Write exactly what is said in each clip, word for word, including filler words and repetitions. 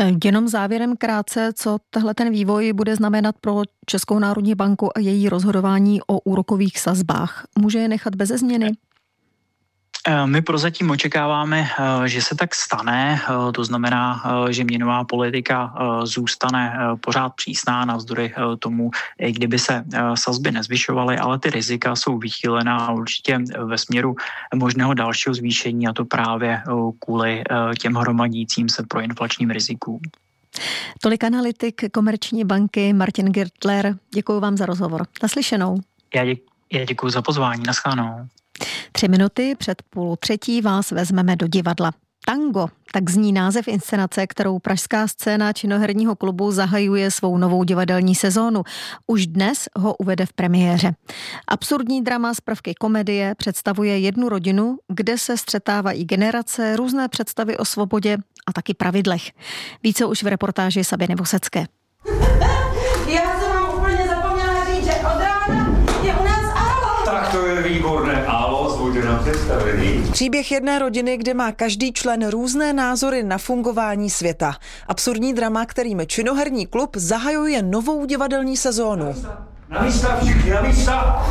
Jenom závěrem krátce, co tahle ten vývoj bude znamenat pro Českou národní banku a její rozhodování o úrokových sazbách. Může je nechat beze změny? My prozatím očekáváme, že se tak stane, to znamená, že měnová politika zůstane pořád přísná navzdory tomu, i kdyby se sazby nezvyšovaly, ale ty rizika jsou vychýlená určitě ve směru možného dalšího zvýšení, a to právě kvůli těm hromadícím se proinflačním rizikům. Tolik analytik Komerční banky Martin Girtler. Děkuji vám za rozhovor. Naslyšenou. Já, děk, já děkuji za pozvání. Naschledanou. Tři minuty před půl třetí vás vezmeme do divadla. Tango, tak zní název inscenace, kterou pražská scéna činoherního klubu zahajuje svou novou divadelní sezónu. Už dnes ho uvede v premiéře. Absurdní drama z prvky komedie představuje jednu rodinu, kde se střetávají generace, různé představy o svobodě a taky pravidlech. Více už v reportáži Sabiny Vosecké. Já jsem vám úplně zapomněla říct, že od rána je u nás Álo. Tak to je výborné. Álo, zvuďte na představení. Příběh jedné rodiny, kde má každý člen různé názory na fungování světa. Absurdní drama, kterým činoherní klub zahajuje novou divadelní sezónu. Na místa, všichni na místa!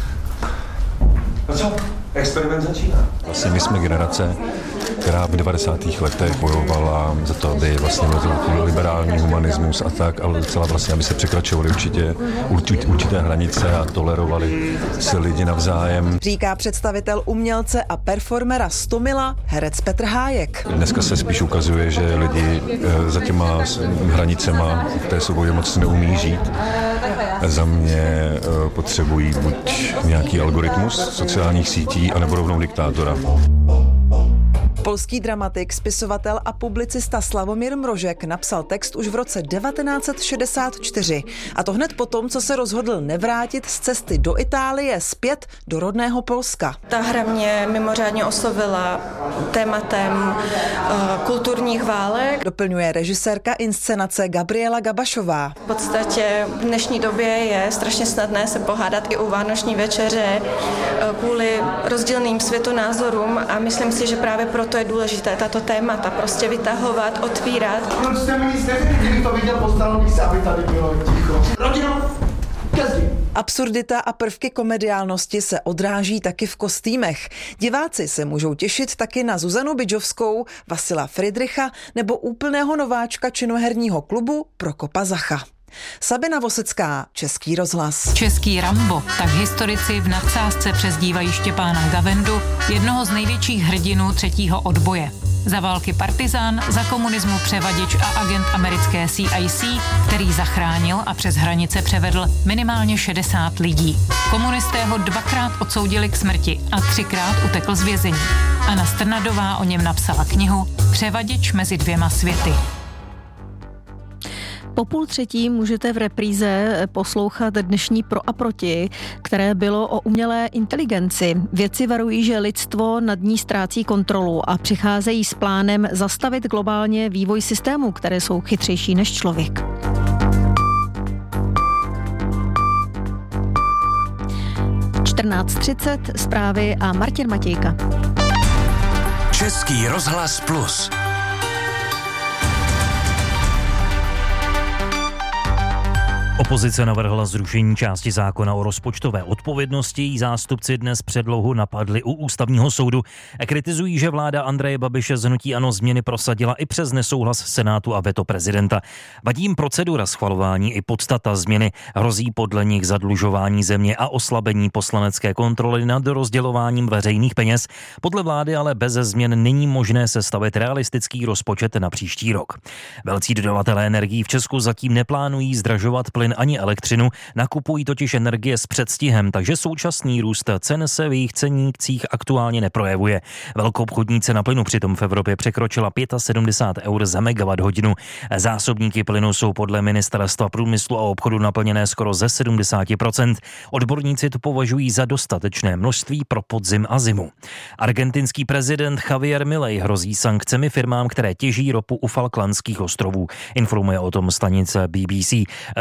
No co? Experiment začíná. Vlastně my jsme generace, která v devadesátých letech bojovala za to, aby vlastně byl liberální humanismus a tak, ale docela vlastně, aby se překračovaly určitě určité hranice a tolerovali se lidi navzájem. Říká představitel umělce a performera Stomila, herec Petr Hájek. Dneska se spíš ukazuje, že lidi za těma hranicema v té svobodě moc neumí žít. Za mě potřebují buď nějaký algoritmus sociálních sítí, anebo rovnou diktátora. Polský dramatik, spisovatel a publicista Slavomír Mrožek napsal text už v roce devatenáct set šedesát čtyři. A to hned potom, co se rozhodl nevrátit z cesty do Itálie zpět do rodného Polska. Ta hra mě mimořádně oslovila tématem uh, kulturních válek. Doplňuje režisérka inscenace Gabriela Gabašová. V podstatě v dnešní době je strašně snadné se pohádat i u vánoční večeře uh, kvůli rozdílným světonázorům a myslím si, že právě proto to je důležité, tato témata prostě vytahovat, otvírat. Proč jste mi nic nevěděli, kdybych to viděl, postaral bych se, aby tady bylo ticho. Rodino, kezdí. Absurdita a prvky komediálnosti se odráží taky v kostýmech. Diváci se můžou těšit taky na Zuzanu Bidžovskou, Vasila Friedricha nebo úplného nováčka činoherního klubu Prokopa Zacha. Sabina Vosecká, Český rozhlas. Český Rambo, tak historici v nadsázce přezdívají Štěpána Gavendu, jednoho z největších hrdinů třetího odboje. Za války partizán, za komunismu převaděč a agent americké C I C, který zachránil a přes hranice převedl minimálně šedesát lidí. Komunisté ho dvakrát odsoudili k smrti a třikrát utekl z vězení. Anna Strnadová o něm napsala knihu Převaděč mezi dvěma světy. Po půl třetí můžete v repríze poslouchat dnešní Pro a proti, které bylo o umělé inteligenci. Vědci varují, že lidstvo nad ní ztrácí kontrolu a přicházejí s plánem zastavit globálně vývoj systémů, které jsou chytřejší než člověk. čtrnáct třicet zprávy a Martin Matějka. Český rozhlas plus. Opozice navrhla zrušení části zákona o rozpočtové odpovědnosti. Jí zástupci dnes předlohu napadli u ústavního soudu. Kritizují, že vláda Andreje Babiše z hnutí ANO změny prosadila i přes nesouhlas Senátu a veto prezidenta. Vadí jim procedura schvalování i podstata změny. Hrozí podle nich zadlužování země a oslabení poslanecké kontroly nad rozdělováním veřejných peněz. Podle vlády ale bez změn není možné sestavit realistický rozpočet na příští rok. Velcí dodavatelé energií v Česku zatím neplánují zdražovat plyn ani elektřinu, nakupují totiž energie s předstihem, takže současný růst cen se v jejich cenících aktuálně neprojevuje. Velkoobchodní cena plynu přitom v Evropě překročila sedmdesát pět eur za megawatt hodinu. Zásobníky plynu jsou podle ministerstva průmyslu a obchodu naplněné skoro ze sedmdesát procent. Odborníci to považují za dostatečné množství pro podzim a zimu. Argentinský prezident Javier Milei hrozí sankcemi firmám, které těží ropu u Falklandských ostrovů. Informuje o tom stanice B B C. Jsou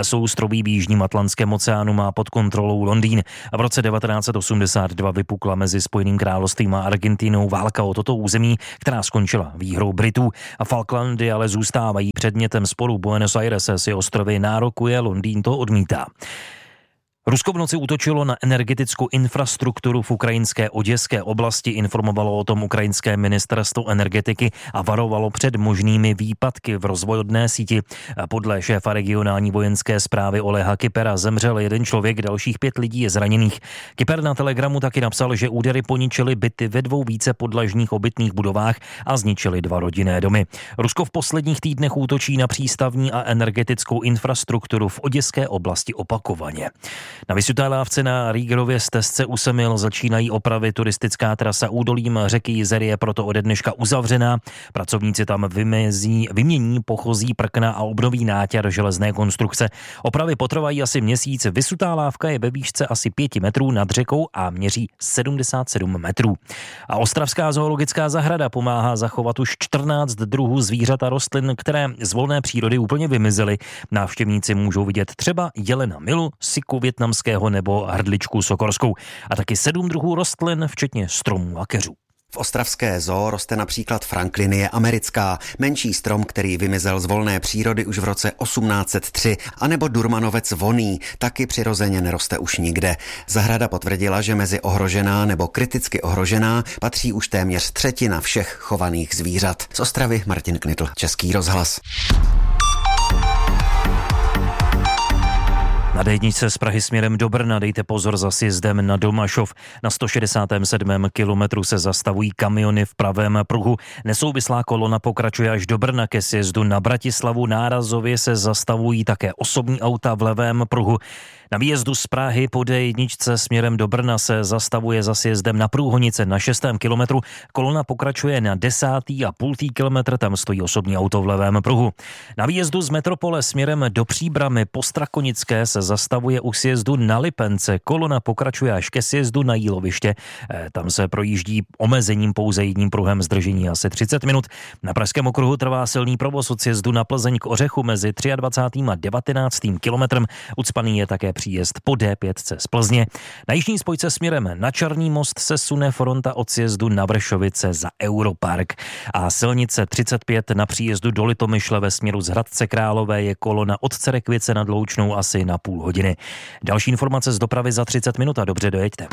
povětrobí v jižním Atlantském oceánu má pod kontrolou Londýn. A v roce devatenáct set osmdesát dva vypukla mezi Spojeným královstvím a Argentinou válka o toto území, která skončila výhrou Britů. A Falklandy ale zůstávají předmětem sporu. Buenos Aires si ostrovy nárokuje, Londýn to odmítá. Rusko v noci útočilo na energetickou infrastrukturu v ukrajinské Oděské oblasti, informovalo o tom ukrajinské ministerstvo energetiky a varovalo před možnými výpadky v rozvodné síti. Podle šéfa regionální vojenské správy Oleha Kypera zemřel jeden člověk, dalších pět lidí je zraněných. Kyper na Telegramu taky napsal, že údery poničily byty ve dvou více podlažních obytných budovách a zničily dva rodinné domy. Rusko v posledních týdnech útočí na přístavní a energetickou infrastrukturu v Oděské oblasti opakovaně. Na Vysuté lávce na Rýgerově stezce u Semil začínají opravy. Turistická trasa údolím řeky Jizery je proto ode dneška uzavřená. Pracovníci tam vymezí, vymění pochozí prkna a obnoví nátěr železné konstrukce. Opravy potrvají asi měsíc. Vysutá lávka je ve výšce asi pěti metrů nad řekou a měří sedmdesát sedm metrů. A Ostravská zoologická zahrada pomáhá zachovat už čtrnáct druhů zvířat a rostlin, které z volné přírody úplně vymizely. Návštěvníci můžou vidět třeba jelena milu, siku vietnamského nebo hrdličku sokorskou a taky sedm druhů rostlin, včetně stromů a keřů. V ostravské zoo roste například franklinie americká, menší strom, který vymizel z volné přírody už v roce osmnáct set tři, anebo durmanovec vonný, taky přirozeně neroste už nikde. Zahrada potvrdila, že mezi ohrožená nebo kriticky ohrožená patří už téměř třetina všech chovaných zvířat. Z Ostravy Martin Knitl, Český rozhlas. Na dé jedničce z Prahy směrem do Brna dejte pozor za sjezdem na Domašov. Na sto šedesátém sedmém kilometru se zastavují kamiony v pravém pruhu. Nesouvislá kolona pokračuje až do Brna ke sjezdu na Bratislavu. Nárazově se zastavují také osobní auta v levém pruhu. Na výjezdu z Prahy po dé jedničce směrem do Brna se zastavuje za sjezdem na Průhonice na šestém kilometru. Kolona pokračuje na desátý a půltý kilometr, tam stojí osobní auto v levém pruhu. Na výjezdu z metropole směrem do Příbramy po Strakonické se zastavuje u sjezdu na Lipence. Kolona pokračuje až ke sjezdu na Jíloviště. Tam se projíždí omezením pouze jedním pruhem, zdržení asi třicet minut. Na Pražském okruhu trvá silný provoz od sjezdu na Plzeň k Ořechu mezi dvacátým třetím a devatenáctým kilometrem. Ucpaný je také příjezd po dé pět z Plzně. Na jižní spojce směrem na Černý most se sune fronta od sjezdu na Vršovice za Europark. A silnice třicet pět na příjezdu do Litomyšle ve směru z Hradce Králové je kolona od Cerekvice nad Loučnou asi na půl hodiny. Další informace z dopravy za třicet minut a dobře dojeďte.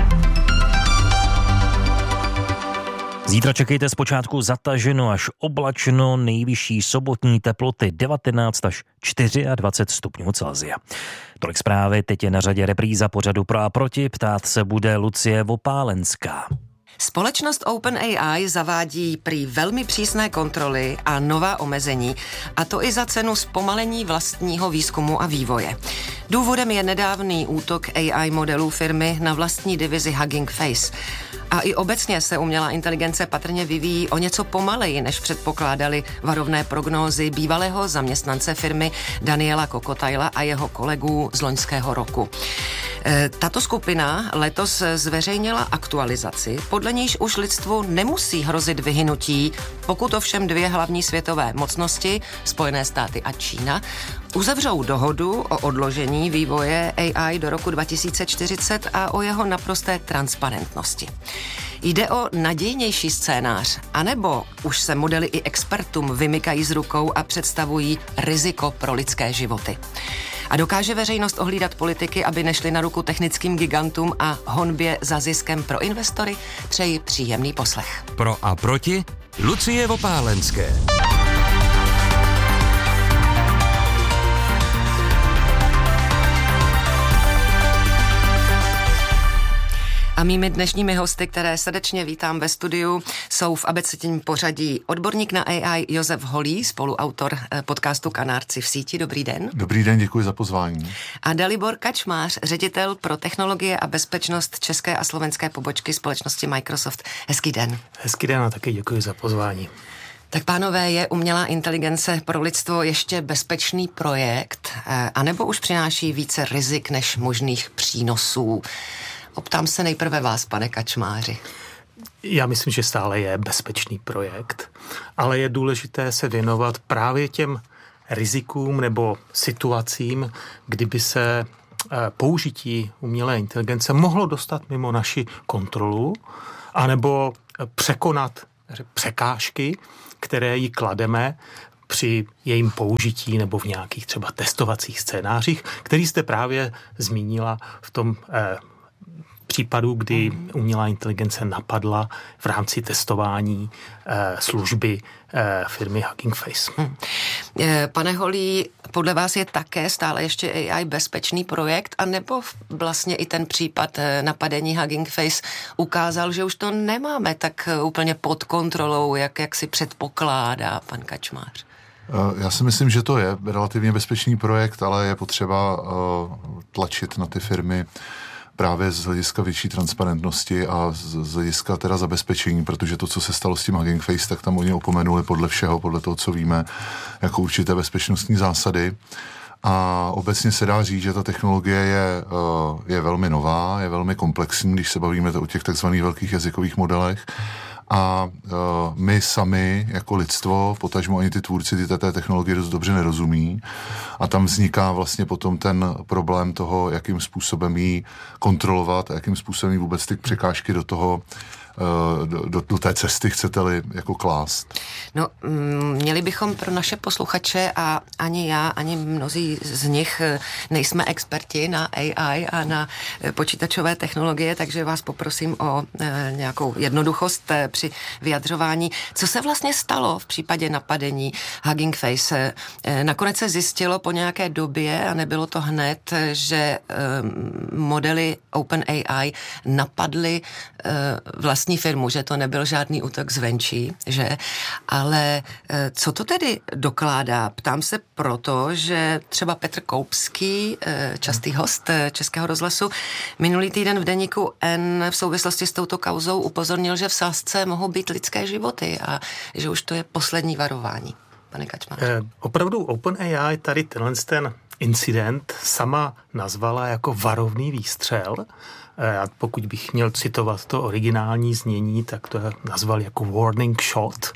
Zítra čekejte zpočátku zataženo až oblačno, nejvyšší sobotní teploty devatenáct až dvacet čtyři stupňů Celsia. Tolik zprávy, teď je na řadě repríza pořadu Pro a proti, ptát se bude Lucie Vopálenská. Společnost OpenAI zavádí prý velmi přísné kontroly a nová omezení, a to i za cenu zpomalení vlastního výzkumu a vývoje. Důvodem je nedávný útok A I modelů firmy na vlastní divizi Hugging Face. A i obecně se umělá inteligence patrně vyvíjí o něco pomaleji, než předpokládali varovné prognózy bývalého zaměstnance firmy Daniela Kokotajla a jeho kolegů z loňského roku. Tato skupina letos zveřejnila aktualizaci, podle níž už lidstvu nemusí hrozit vyhynutí, pokud ovšem dvě hlavní světové mocnosti, Spojené státy a Čína, uzavřou dohodu o odložení vývoje A I do roku dva tisíce čtyřicet a o jeho naprosté transparentnosti. Jde o nadějnější scénář, anebo už se modely i expertům vymykají z rukou a představují riziko pro lidské životy? A dokáže veřejnost ohlídat politiky, aby nešli na ruku technickým gigantům a honbě za ziskem pro investory? Přeji příjemný poslech. Pro a proti Lucie Vopálenské. A mými dnešními hosty, které srdečně vítám ve studiu, jsou v abecedním pořadí odborník na A I Josef Holý, spoluautor podcastu Kanárci v síti. Dobrý den. Dobrý den, děkuji za pozvání. A Dalibor Kačmář, ředitel pro technologie a bezpečnost české a slovenské pobočky společnosti Microsoft. Hezký den. Hezký den a taky děkuji za pozvání. Tak pánové, je umělá inteligence pro lidstvo ještě bezpečný projekt, anebo už přináší více rizik než možných přínosů? Optám se nejprve vás, pane Kačmáři. Já myslím, že stále je bezpečný projekt, ale je důležité se věnovat právě těm rizikům nebo situacím, kdyby se použití umělé inteligence mohlo dostat mimo naši kontrolu, anebo překonat překážky, které jí klademe při jejím použití nebo v nějakých třeba testovacích scénářích, který jste právě zmínila v tom eh, případu, kdy umělá inteligence napadla v rámci testování eh, služby eh, firmy Hugging Face. Hmm. Pane Holý, podle vás je také stále ještě A I bezpečný projekt, anebo vlastně i ten případ napadení Hugging Face ukázal, že už to nemáme tak úplně pod kontrolou, jak, jak si předpokládá pan Kačmář? Já si myslím, že to je relativně bezpečný projekt, ale je potřeba tlačit na ty firmy právě z hlediska větší transparentnosti a z hlediska teda zabezpečení, protože to, co se stalo s tím Hugging Face, tak tam oni opomenuli podle všeho, podle toho, co víme, jako určité bezpečnostní zásady. A obecně se dá říct, že ta technologie je, je velmi nová, je velmi komplexní, když se bavíme o těch takzvaných velkých jazykových modelech. A uh, my sami jako lidstvo, potažmo ani ty tvůrci ty té technologie dost dobře nerozumí. A tam vzniká vlastně potom ten problém toho, jakým způsobem ji kontrolovat a jakým způsobem ji vůbec ty překážky do toho Do, do, do té cesty, chcete-li, jako klást? No, měli bychom pro naše posluchače a ani já, ani mnozí z nich nejsme experti na A I a na počítačové technologie, takže vás poprosím o e, nějakou jednoduchost e, při vyjadřování. Co se vlastně stalo v případě napadení Hugging Face? E, nakonec se zjistilo po nějaké době, a nebylo to hned, že e, modely OpenAI napadly e, vlastně firmu, že to nebyl žádný útok zvenčí, že? Ale co to tedy dokládá? Ptám se proto, že třeba Petr Koupský, častý host Českého rozhlasu, minulý týden v deníku N v souvislosti s touto kauzou upozornil, že v sázce mohou být lidské životy a že už to je poslední varování. Pane Kačmář. Eh, opravdu OpenAI tady tenhle ten incident sama nazvala jako varovný výstřel. A pokud bych měl citovat to originální znění, tak to nazval jako warning shot,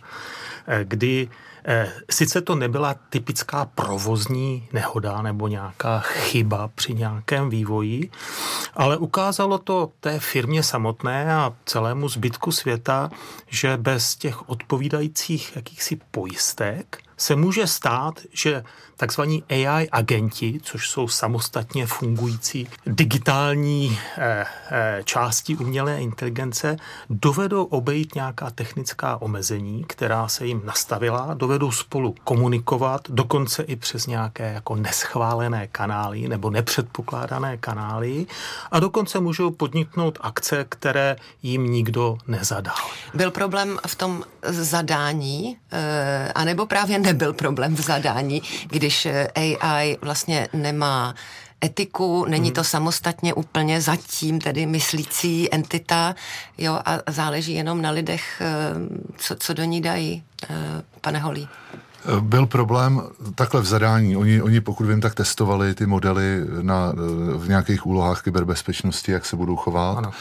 kdy sice to nebyla typická provozní nehoda nebo nějaká chyba při nějakém vývoji, ale ukázalo to té firmě samotné a celému zbytku světa, že bez těch odpovídajících jakýchsi pojistek se může stát, že takzvaní A I agenti, což jsou samostatně fungující digitální eh, eh, části umělé inteligence, dovedou obejít nějaká technická omezení, která se jim nastavila, dovedou spolu komunikovat, dokonce i přes nějaké jako neschválené kanály nebo nepředpokládané kanály a dokonce můžou podniknout akce, které jim nikdo nezadal. Byl problém v tom zadání, eh, anebo právě nebyl problém v zadání, když A I vlastně nemá etiku, není to samostatně úplně zatím tedy myslící entita, jo, a záleží jenom na lidech, co, co do ní dají, pane Holý. Byl problém takhle v zadání. Oni, oni pokud vím, tak testovali ty modely na, v nějakých úlohách kyberbezpečnosti, jak se budou chovat. Ano.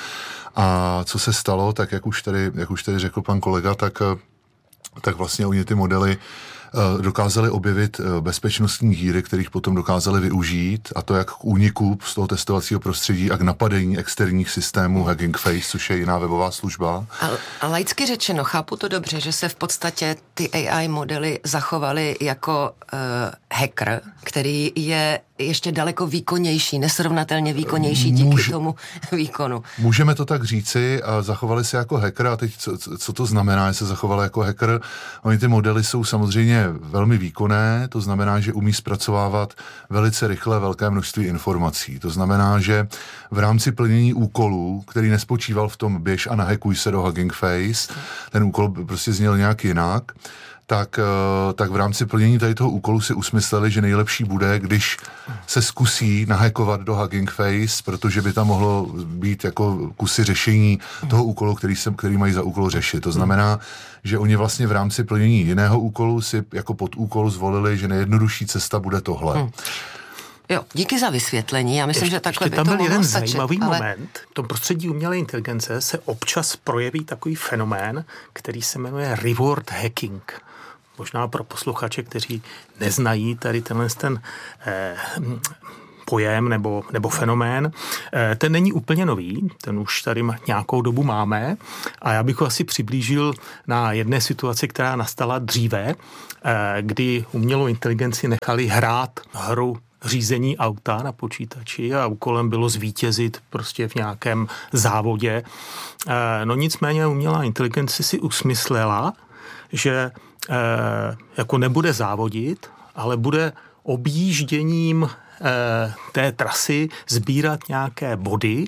A co se stalo, tak jak už tady, jak už tady řekl pan kolega, tak, tak vlastně oni ty modely dokázali objevit bezpečnostní díry, kterých potom dokázali využít, a to jak k úniku z toho testovacího prostředí a k napadení externích systémů Hugging Face, což je jiná webová služba. A, a laicky řečeno, chápu to dobře, že se v podstatě ty A I modely zachovaly jako uh, hacker, který je ještě daleko výkonnější, nesrovnatelně výkonnější díky Můž... tomu výkonu. Můžeme to tak říci, a zachovali se jako hacker, a teď co, co to znamená, že se zachovali jako hacker? Oni ty modely jsou samozřejmě velmi výkonné, to znamená, že umí zpracovávat velice rychle velké množství informací. To znamená, že v rámci plnění úkolů, který nespočíval v tom běž a nahackuj se do Hugging Face, ten úkol prostě zněl nějak jinak, tak, tak v rámci plnění tady toho úkolu si usmysleli, že nejlepší bude, když se zkusí nahackovat do Hugging Face, protože by tam mohlo být jako kusy řešení toho úkolu, který, se, který mají za úkol řešit. To znamená, že oni vlastně v rámci plnění jiného úkolu si jako podúkol zvolili, že nejjednodušší cesta bude tohle. Hmm. Jo, díky za vysvětlení. Já myslím, ještě, že takhle by tam to byl jeden stačit, zajímavý ale... moment. V tom prostředí umělé inteligence se občas projeví takový fenomén, který se jmenuje reward hacking. možná pro posluchače, kteří neznají tady tenhle ten eh, pojem nebo, nebo fenomén, eh, ten není úplně nový, ten už tady nějakou dobu máme a já bych ho asi přiblížil na jedné situaci, která nastala dříve, eh, kdy umělou inteligenci nechali hrát hru řízení auta na počítači a úkolem bylo zvítězit prostě v nějakém závodě. No nicméně umělá inteligence si usmyslela, že jako nebude závodit, ale bude objížděním té trasy sbírat nějaké body,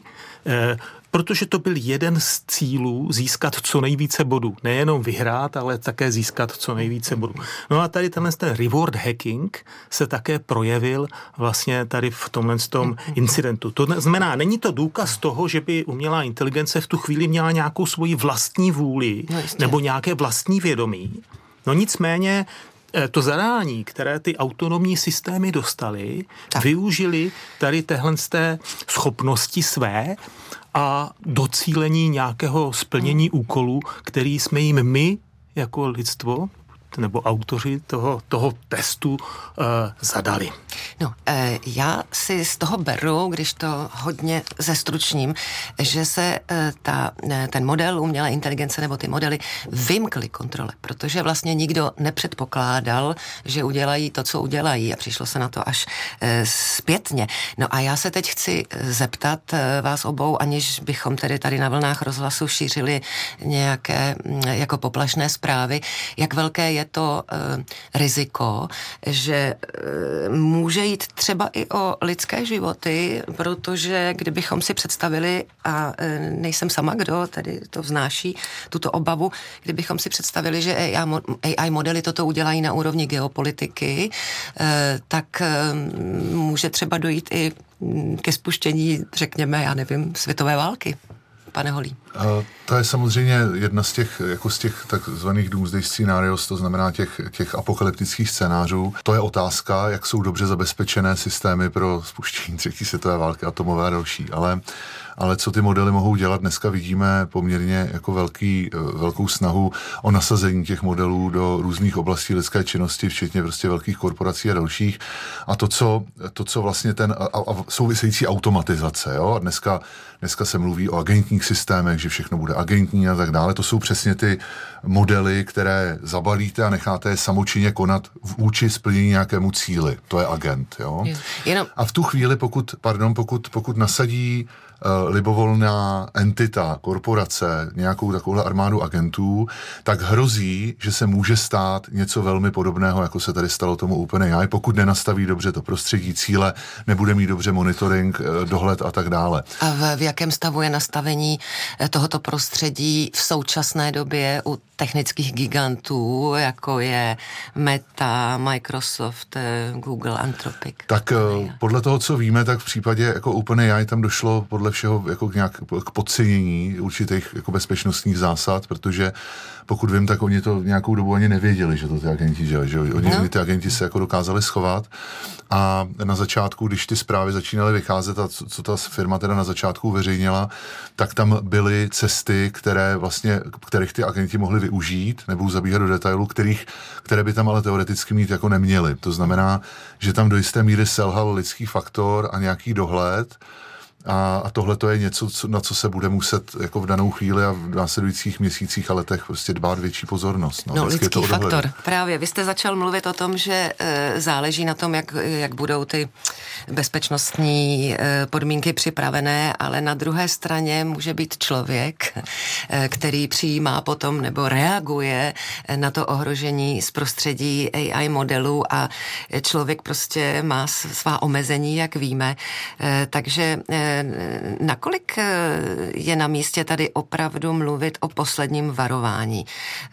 protože to byl jeden z cílů získat co nejvíce bodů. Nejenom vyhrát, ale také získat co nejvíce bodů. No a tady tenhle ten reward hacking se také projevil vlastně tady v tomhle tom incidentu. To znamená, není to důkaz toho, že by umělá inteligence v tu chvíli měla nějakou svoji vlastní vůli no nebo nějaké vlastní vědomí. No nicméně to zadání, které ty autonomní systémy dostaly, tak. využili tady téhle schopnosti své a docílení nějakého splnění hmm. úkolu, který jsme jim my jako lidstvo nebo autoři toho, toho testu uh, zadali. No, eh, já si z toho beru, když to hodně zestručním, že se eh, ta, eh, ten model umělé inteligence nebo ty modely vymkly kontrole, protože vlastně nikdo nepředpokládal, že udělají to, co udělají a přišlo se na to až eh, zpětně. No a já se teď chci zeptat eh, vás obou, aniž bychom tedy tady na vlnách rozhlasu šířili nějaké hm, jako poplašné zprávy, jak velké je to e, riziko, že e, může jít třeba i o lidské životy, protože kdybychom si představili, a e, nejsem sama, kdo tedy to vznáší, tuto obavu, kdybychom si představili, že A I modely toto udělají na úrovni geopolitiky, e, tak e, může třeba dojít i ke spuštění, řekněme, já nevím, světové války. Pane Holý. To je samozřejmě jedna z těch, jako z těch takzvaných doomsday scenarios, to znamená těch, těch apokalyptických scénářů. To je otázka, jak jsou dobře zabezpečené systémy pro spuštění třetí světové války, atomové a další. Ale, ale co ty modely mohou dělat, dneska vidíme poměrně jako velký, velkou snahu o nasazení těch modelů do různých oblastí lidské činnosti, včetně prostě velkých korporací a dalších. A to, co, to, co vlastně ten a, a související automatizace, jo? A dneska Dneska se mluví o agentních systémech, že všechno bude agentní a tak dále. To jsou přesně ty modely, které zabalíte a necháte je samočinně konat vůči splnění nějakému cíli. To je agent, jo? Jo. Jenom... A v tu chvíli, pokud, pardon, pokud, pokud nasadí uh, libovolná entita, korporace, nějakou takovou armádu agentů, tak hrozí, že se může stát něco velmi podobného, jako se tady stalo tomu OpenAI, pokud nenastaví dobře to prostředí, cíle, nebude mít dobře monitoring, dohled a tak dále. A v, v jakém stavu je nastavení tohoto prostředí v současné době u technických gigantů, jako je Meta, Microsoft, Google, Anthropic? Tak podle toho, co víme, tak v případě jako OpenAI tam došlo podle všeho jako k, nějak, k podcenění určitých jako bezpečnostních zásad, protože pokud vím, tak oni to nějakou dobu ani nevěděli, že to ty agenti dělají, že oni no. ty agenti se jako dokázali schovat a na začátku, když ty zprávy začínaly vycházet a co, co ta firma teda na začátku uveřejnila, tak tam byly cesty, které vlastně, kterých ty agenti mohli využít, nebudu zabíhat do detailů, kterých, které by tam ale teoreticky mít jako neměli. To znamená, že tam do jisté míry selhal lidský faktor a nějaký dohled. A, a tohle to je něco, co, na co se bude muset jako v danou chvíli a v následujících měsících a letech prostě dbát větší pozornost. No, no lidský faktor. Právě, vy jste začal mluvit o tom, že e, záleží na tom, jak, jak budou ty bezpečnostní e, podmínky připravené, ale na druhé straně může být člověk, e, který přijímá potom nebo reaguje na to ohrožení z prostředí A I modelů a člověk prostě má svá omezení, jak víme. E, takže e, nakolik je na místě tady opravdu mluvit o posledním varování?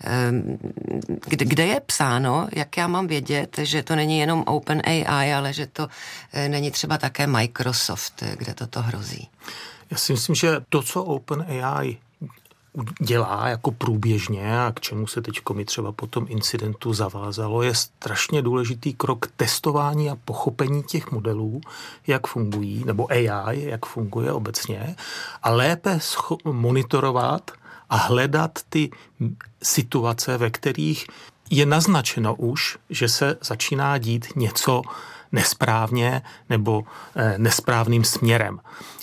Kde, kde je psáno, jak já mám vědět, že to není jenom OpenAI, ale že to není třeba také Microsoft, kde toto hrozí? Já si myslím, že to, co OpenAI dělá jako průběžně a k čemu se teď mi třeba po tom incidentu zavázalo, je strašně důležitý krok testování a pochopení těch modelů, jak fungují, nebo A I, jak funguje obecně, a lépe scho- monitorovat a hledat ty situace, ve kterých je naznačeno už, že se začíná dít něco nesprávně nebo nesprávným směrem.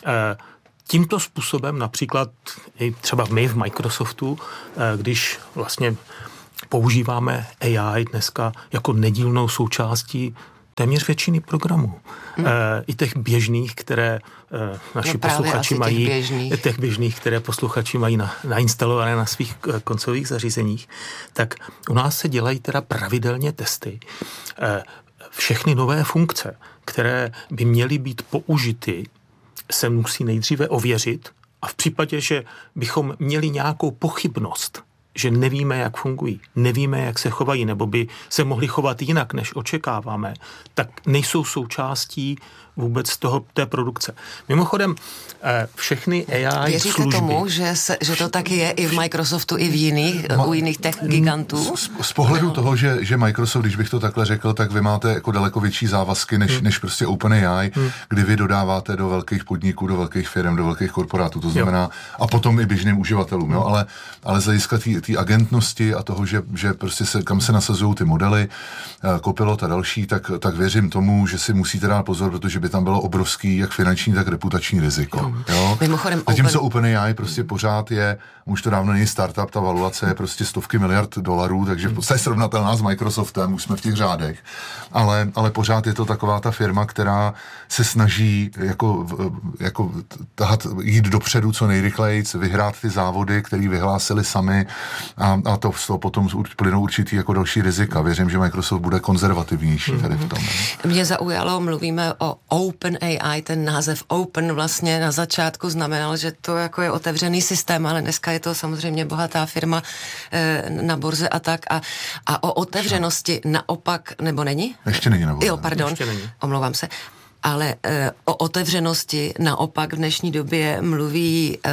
Tímto způsobem například i třeba my v Microsoftu, když vlastně používáme A I dneska jako nedílnou součástí téměř většiny programů. Hmm. E, I těch běžných, které e, naši no posluchači mají, těch běžných. těch běžných, které posluchači mají na, nainstalované na svých koncových zařízeních, tak u nás se dělají teda pravidelně testy. E, všechny nové funkce, které by měly být použity, se musí nejdříve ověřit a v případě, že bychom měli nějakou pochybnost, že nevíme, jak fungují, nevíme, jak se chovají, nebo by se mohli chovat jinak, než očekáváme, tak nejsou součástí vůbec toho, té produkce. Mimochodem, všechny A I Věříte služby... tomu, že, se, že to taky je i v Microsoftu, i v jiných, Ma, u jiných tech gigantů? Z, z pohledu no. toho, že, že Microsoft, když bych to takhle řekl, tak vy máte jako daleko větší závazky, než, hmm. než prostě OpenAI, hmm. kdy vy dodáváte do velkých podniků, do velkých firm, do velkých korporátů, to znamená, jo. a potom i běžným uživatelům, jo, ale, ale z hlediska té agentnosti a toho, že, že prostě se, kam se nasazují ty modely, Copilot a další, tak, tak věřím tomu, že si musíte dát pozor, protože by tam bylo obrovský jak finanční, tak reputační riziko. Jo? Mimochodem, zatímco Open... OpenAI prostě pořád je, už to dávno není startup, ta valuace je prostě stovky miliard dolarů, takže v podstatě srovnatelná s Microsoftem, už jsme v těch řádech. Ale, ale pořád je to taková ta firma, která se snaží jako, jako tahat, jít dopředu co nejrychleji, vyhrát ty závody, které vyhlásili sami a, a to z toho potom plynou určitý jako další rizika. Věřím, že Microsoft bude konzervativnější tady v tom. Mě zaujalo, mluvíme o OpenAI, ten název Open vlastně na začátku znamenal, že to jako je otevřený systém, ale dneska je to samozřejmě bohatá firma e, na burze a tak a, a o otevřenosti naopak, nebo není? Ještě není na burze. Jo, pardon, omlouvám se. Ale e, o otevřenosti naopak v dnešní době mluví e,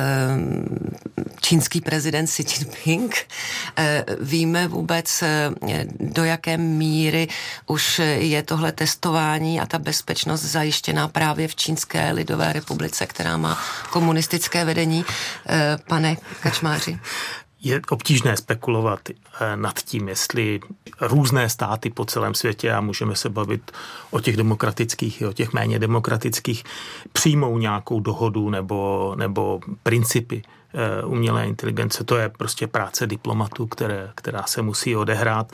čínský prezident Xi Jinping. E, víme vůbec, e, do jaké míry už je tohle testování a ta bezpečnost zajištěná právě v Čínské lidové republice, která má komunistické vedení. E, pane Kačmáři. Je obtížné spekulovat nad tím, jestli různé státy po celém světě, a můžeme se bavit o těch demokratických i o těch méně demokratických, přijmou nějakou dohodu nebo, nebo principy umělé inteligence. To je prostě práce diplomatů, které, která se musí odehrát.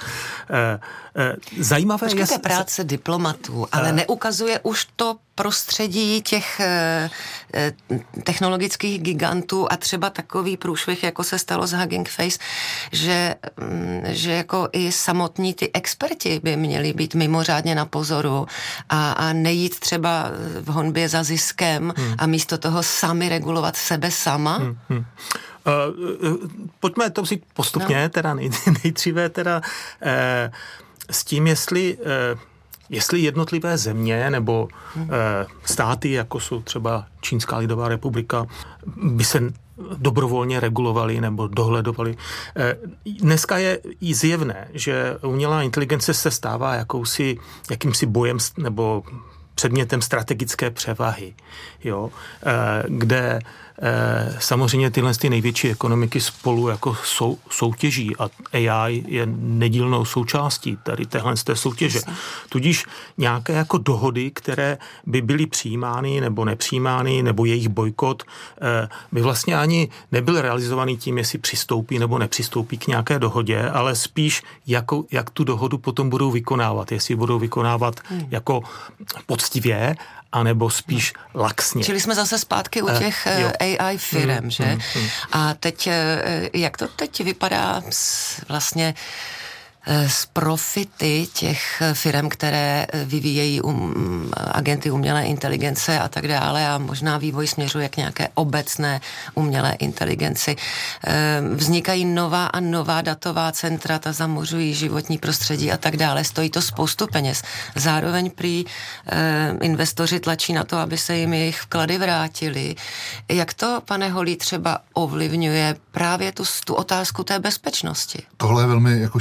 Zajímavé je... práce diplomatů, ale neukazuje už to prostředí těch technologických gigantů a třeba takový průšvih, jako se stalo s Hugging Face, že, že jako i samotní ty experti by měli být mimořádně na pozoru a, a nejít třeba v honbě za ziskem hmm. a místo toho sami regulovat sebe sama. Hmm. Hmm. Uh, pojďme to vzít postupně, no. teda nej, nejdříve teda eh, s tím, jestli eh, jestli jednotlivé země nebo hmm. eh, státy, jako jsou třeba Čínská lidová republika, by se dobrovolně regulovali nebo dohledovali. Eh, dneska je i zjevné, že umělá inteligence se stává jakousi, jakýmsi bojem nebo předmětem strategické převahy, jo, eh, kde eh, samozřejmě tyhle ty největší ekonomiky spolu jako sou, soutěží a A I je nedílnou součástí tady téhle z té soutěže. Tudíž nějaké jako dohody, které by byly přijímány nebo nepřijímány, nebo jejich bojkot, eh, by vlastně ani nebyl realizovaný tím, jestli přistoupí nebo nepřistoupí k nějaké dohodě, ale spíš jako, jak tu dohodu potom budou vykonávat. Jestli budou vykonávat hmm. jako poctivě, anebo spíš laxně. Čili jsme zase zpátky u těch uh, A I firem, hmm, že? Hmm, hmm. A teď, jak to teď vypadá s, vlastně z profity těch firm, které vyvíjejí um, agenty umělé inteligence a tak dále a možná vývoj směřuje k nějaké obecné umělé inteligenci. Vznikají nová a nová datová centra, ta zamořují životní prostředí a tak dále. Stojí to spoustu peněz. Zároveň prý investoři tlačí na to, aby se jim jejich vklady vrátily. Jak to, pane Holý, třeba ovlivňuje právě tu, tu otázku té bezpečnosti? Tohle je velmi jako široké téma.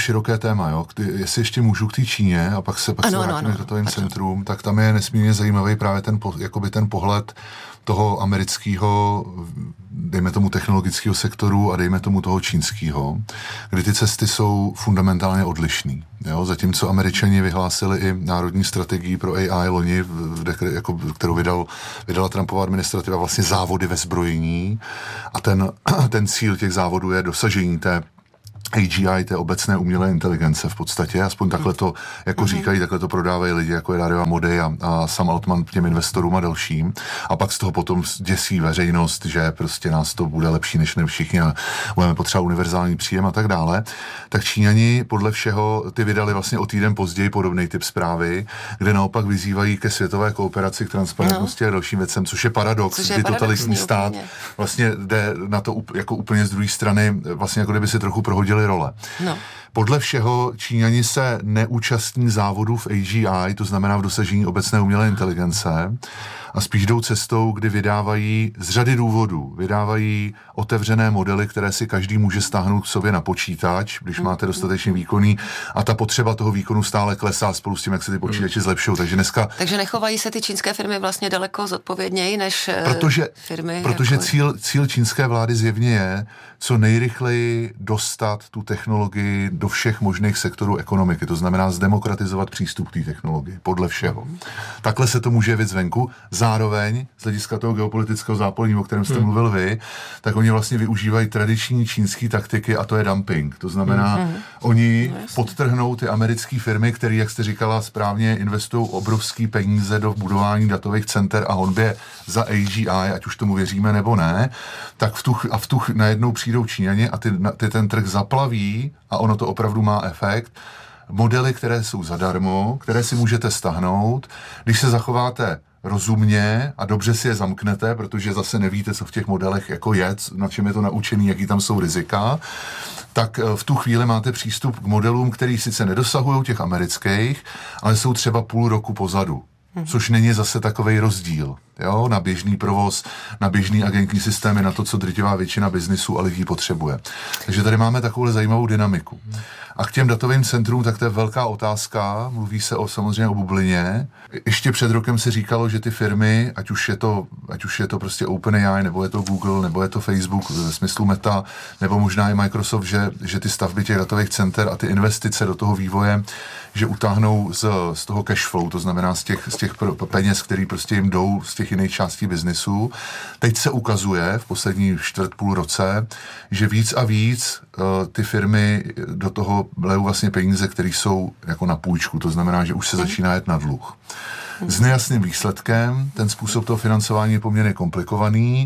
téma, jo. Kdy, jestli ještě můžu k té Číně a pak se pak ano, se vrátíme k datovým centrum, tak tam je nesmírně zajímavý právě ten, jakoby ten pohled toho amerického, dejme tomu technologického sektoru a dejme tomu toho čínského, kdy ty cesty jsou fundamentálně odlišný. Jo? Zatímco Američani vyhlásili i národní strategii pro A I loni, jako, kterou vydal, vydala Trumpova administrativa, vlastně závody ve zbrojení a ten, ten cíl těch závodů je dosažení té A G I, té obecné umělé inteligence v podstatě, aspoň takhle to jako mm-hmm. říkají, takhle to prodávají lidi, jako je Dario Amodei a, a Sam Altman těm investorům a dalším. A pak z toho potom děsí veřejnost, že prostě nás to bude lepší než ne všichni a budeme potřebovat univerzální příjem a tak dále. Tak Číňani podle všeho ty vydali vlastně o týden později podobný typ zprávy, kde naopak vyzývají ke světové kooperaci, k transparentnosti no. a dalším věcem, což je paradox, což je kdy totalitní stát úplně. Vlastně jde na to jako úplně z druhé strany, vlastně jako kdyby si trochu prohodili role. No. Podle všeho Číňani se neúčastní závodů v A G I, to znamená v dosažení obecné umělé inteligence, a spíš jdou cestou, kdy vydávají z řady důvodů, vydávají otevřené modely, které si každý může stáhnout k sobě na počítač, když máte dostatečně výkonný, a ta potřeba toho výkonu stále klesá spolu s tím, jak se ty počítače zlepšují. Takže dneska... Takže nechovají se ty čínské firmy vlastně daleko zodpovědněji než protože, firmy? Protože jako... cíl, cíl čínské vlády zjevně je, co nejrychleji dostat tu technologii do všech možných sektorů ekonomiky. To znamená zdemokratizovat přístup k té technologii, podle všeho. Takhle se to může jevit zvenku. Zároveň, z hlediska toho geopolitického zápolí, o kterém jste hmm. mluvil vy, tak oni vlastně využívají tradiční čínské taktiky a to je dumping. To znamená, hmm. oni no, podtrhnou ty americké firmy, které, jak jste říkala správně, investují obrovský peníze do budování datových center a honbě za A G I, ať už tomu věříme nebo ne, tak v tu, a v tu najednou přijdou Číňani a ty, ty ten trh zaplaví a ono to opravdu má efekt. Modely, které jsou zadarmo, které si můžete stáhnout, když se zachováte rozumně a dobře si je zamknete, protože zase nevíte, co v těch modelech jako je, na čem je to naučený, jaký tam jsou rizika, tak v tu chvíli máte přístup k modelům, který sice nedosahují těch amerických, ale jsou třeba půl roku pozadu. Což není zase takovej rozdíl, jo, na běžný provoz, na běžný agentní systémy, na to, co drtivá většina biznisu a lidí potřebuje. Takže tady máme takovou zajímavou dynamiku. A k těm datovým centrům, tak to je velká otázka, mluví se o samozřejmě o bublině. Ještě před rokem se říkalo, že ty firmy, ať už je to, ať už je to prostě OpenAI, nebo je to Google, nebo je to Facebook ve smyslu Meta, nebo možná i Microsoft, že, že ty stavby těch datových center a ty investice do toho vývoje, že utáhnou z, z toho cash flow, to znamená z těch, z těch peněz, které prostě jim jdou z těch jiných částí biznisu. Teď se ukazuje v poslední čtvrt půl roce, že víc a víc uh, ty firmy do toho lejou vlastně peníze, které jsou jako na půjčku, to znamená, že už se začíná jet na dluh. S nejasným výsledkem, ten způsob toho financování je poměrně komplikovaný,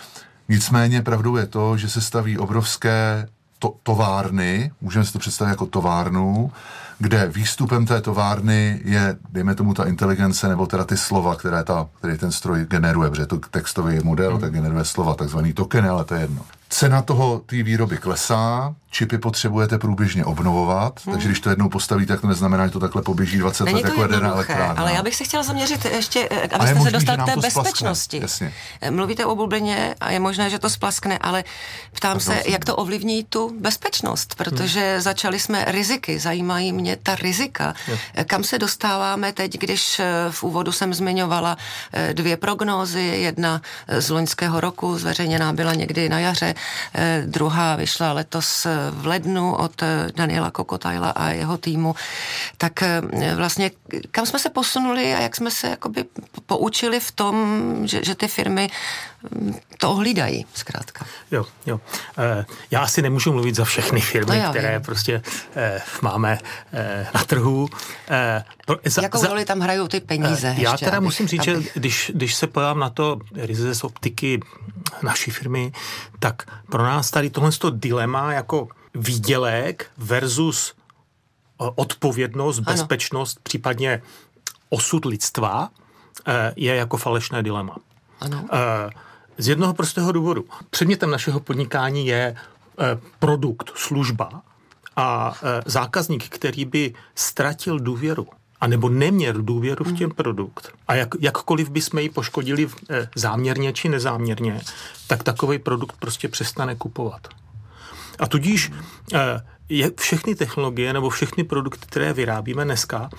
nicméně pravdou je to, že se staví obrovské to, továrny, můžeme si to představit jako továrnu, kde výstupem té továrny je, dejme tomu, ta inteligence, nebo teda ty slova, které ta, který ten stroj generuje, protože to textový model, tak generuje slova, takzvaný tokeny, ale to je jedno. Cena toho té výroby klesá, čipy potřebujete průběžně obnovovat, hmm. takže když to jednou postavíte, tak to neznamená, že to takhle poběží dvacet let jako jaderná elektrárna. Ale já bych se chtěla zaměřit ještě, abyste možný, se dostal k té bezpečnosti. Mluvíte o bublině a je možné, že to splaskne, ale ptám tak se, jak to ovlivní tu bezpečnost, protože hmm. začali jsme riziky, zajímají mě ta rizika. Je. Kam se dostáváme teď, když v úvodu jsem zmiňovala dvě prognózy, jedna z loňského roku, zveřejněná byla někdy na jaře, druhá vyšla letos v lednu od Daniela Kokotajla a jeho týmu, tak vlastně kam jsme se posunuli a jak jsme se jakoby poučili v tom, že, že ty firmy to ohlídají, zkrátka. Jo, jo. Já asi nemůžu mluvit za všechny firmy, no které vím. prostě eh, máme eh, na trhu. Eh, za, Jakou roli tam hrajou ty peníze? Eh, já ještě, teda abych, musím říct, abych... že když, když se podívám na to ryze z optiky naší firmy, tak pro nás tady tohle dilema jako výdělek versus odpovědnost, ano. bezpečnost, případně osud lidstva eh, je jako falešné dilema. Ano. Eh, z jednoho prostého důvodu. Předmětem našeho podnikání je eh, produkt, služba a eh, zákazník, který by ztratil důvěru anebo neměl důvěru v ten produkt a jak, jakkoliv bychom ji poškodili eh, záměrně či nezáměrně, tak takový produkt prostě přestane kupovat. A tudíž eh, je všechny technologie nebo všechny produkty, které vyrábíme dneska,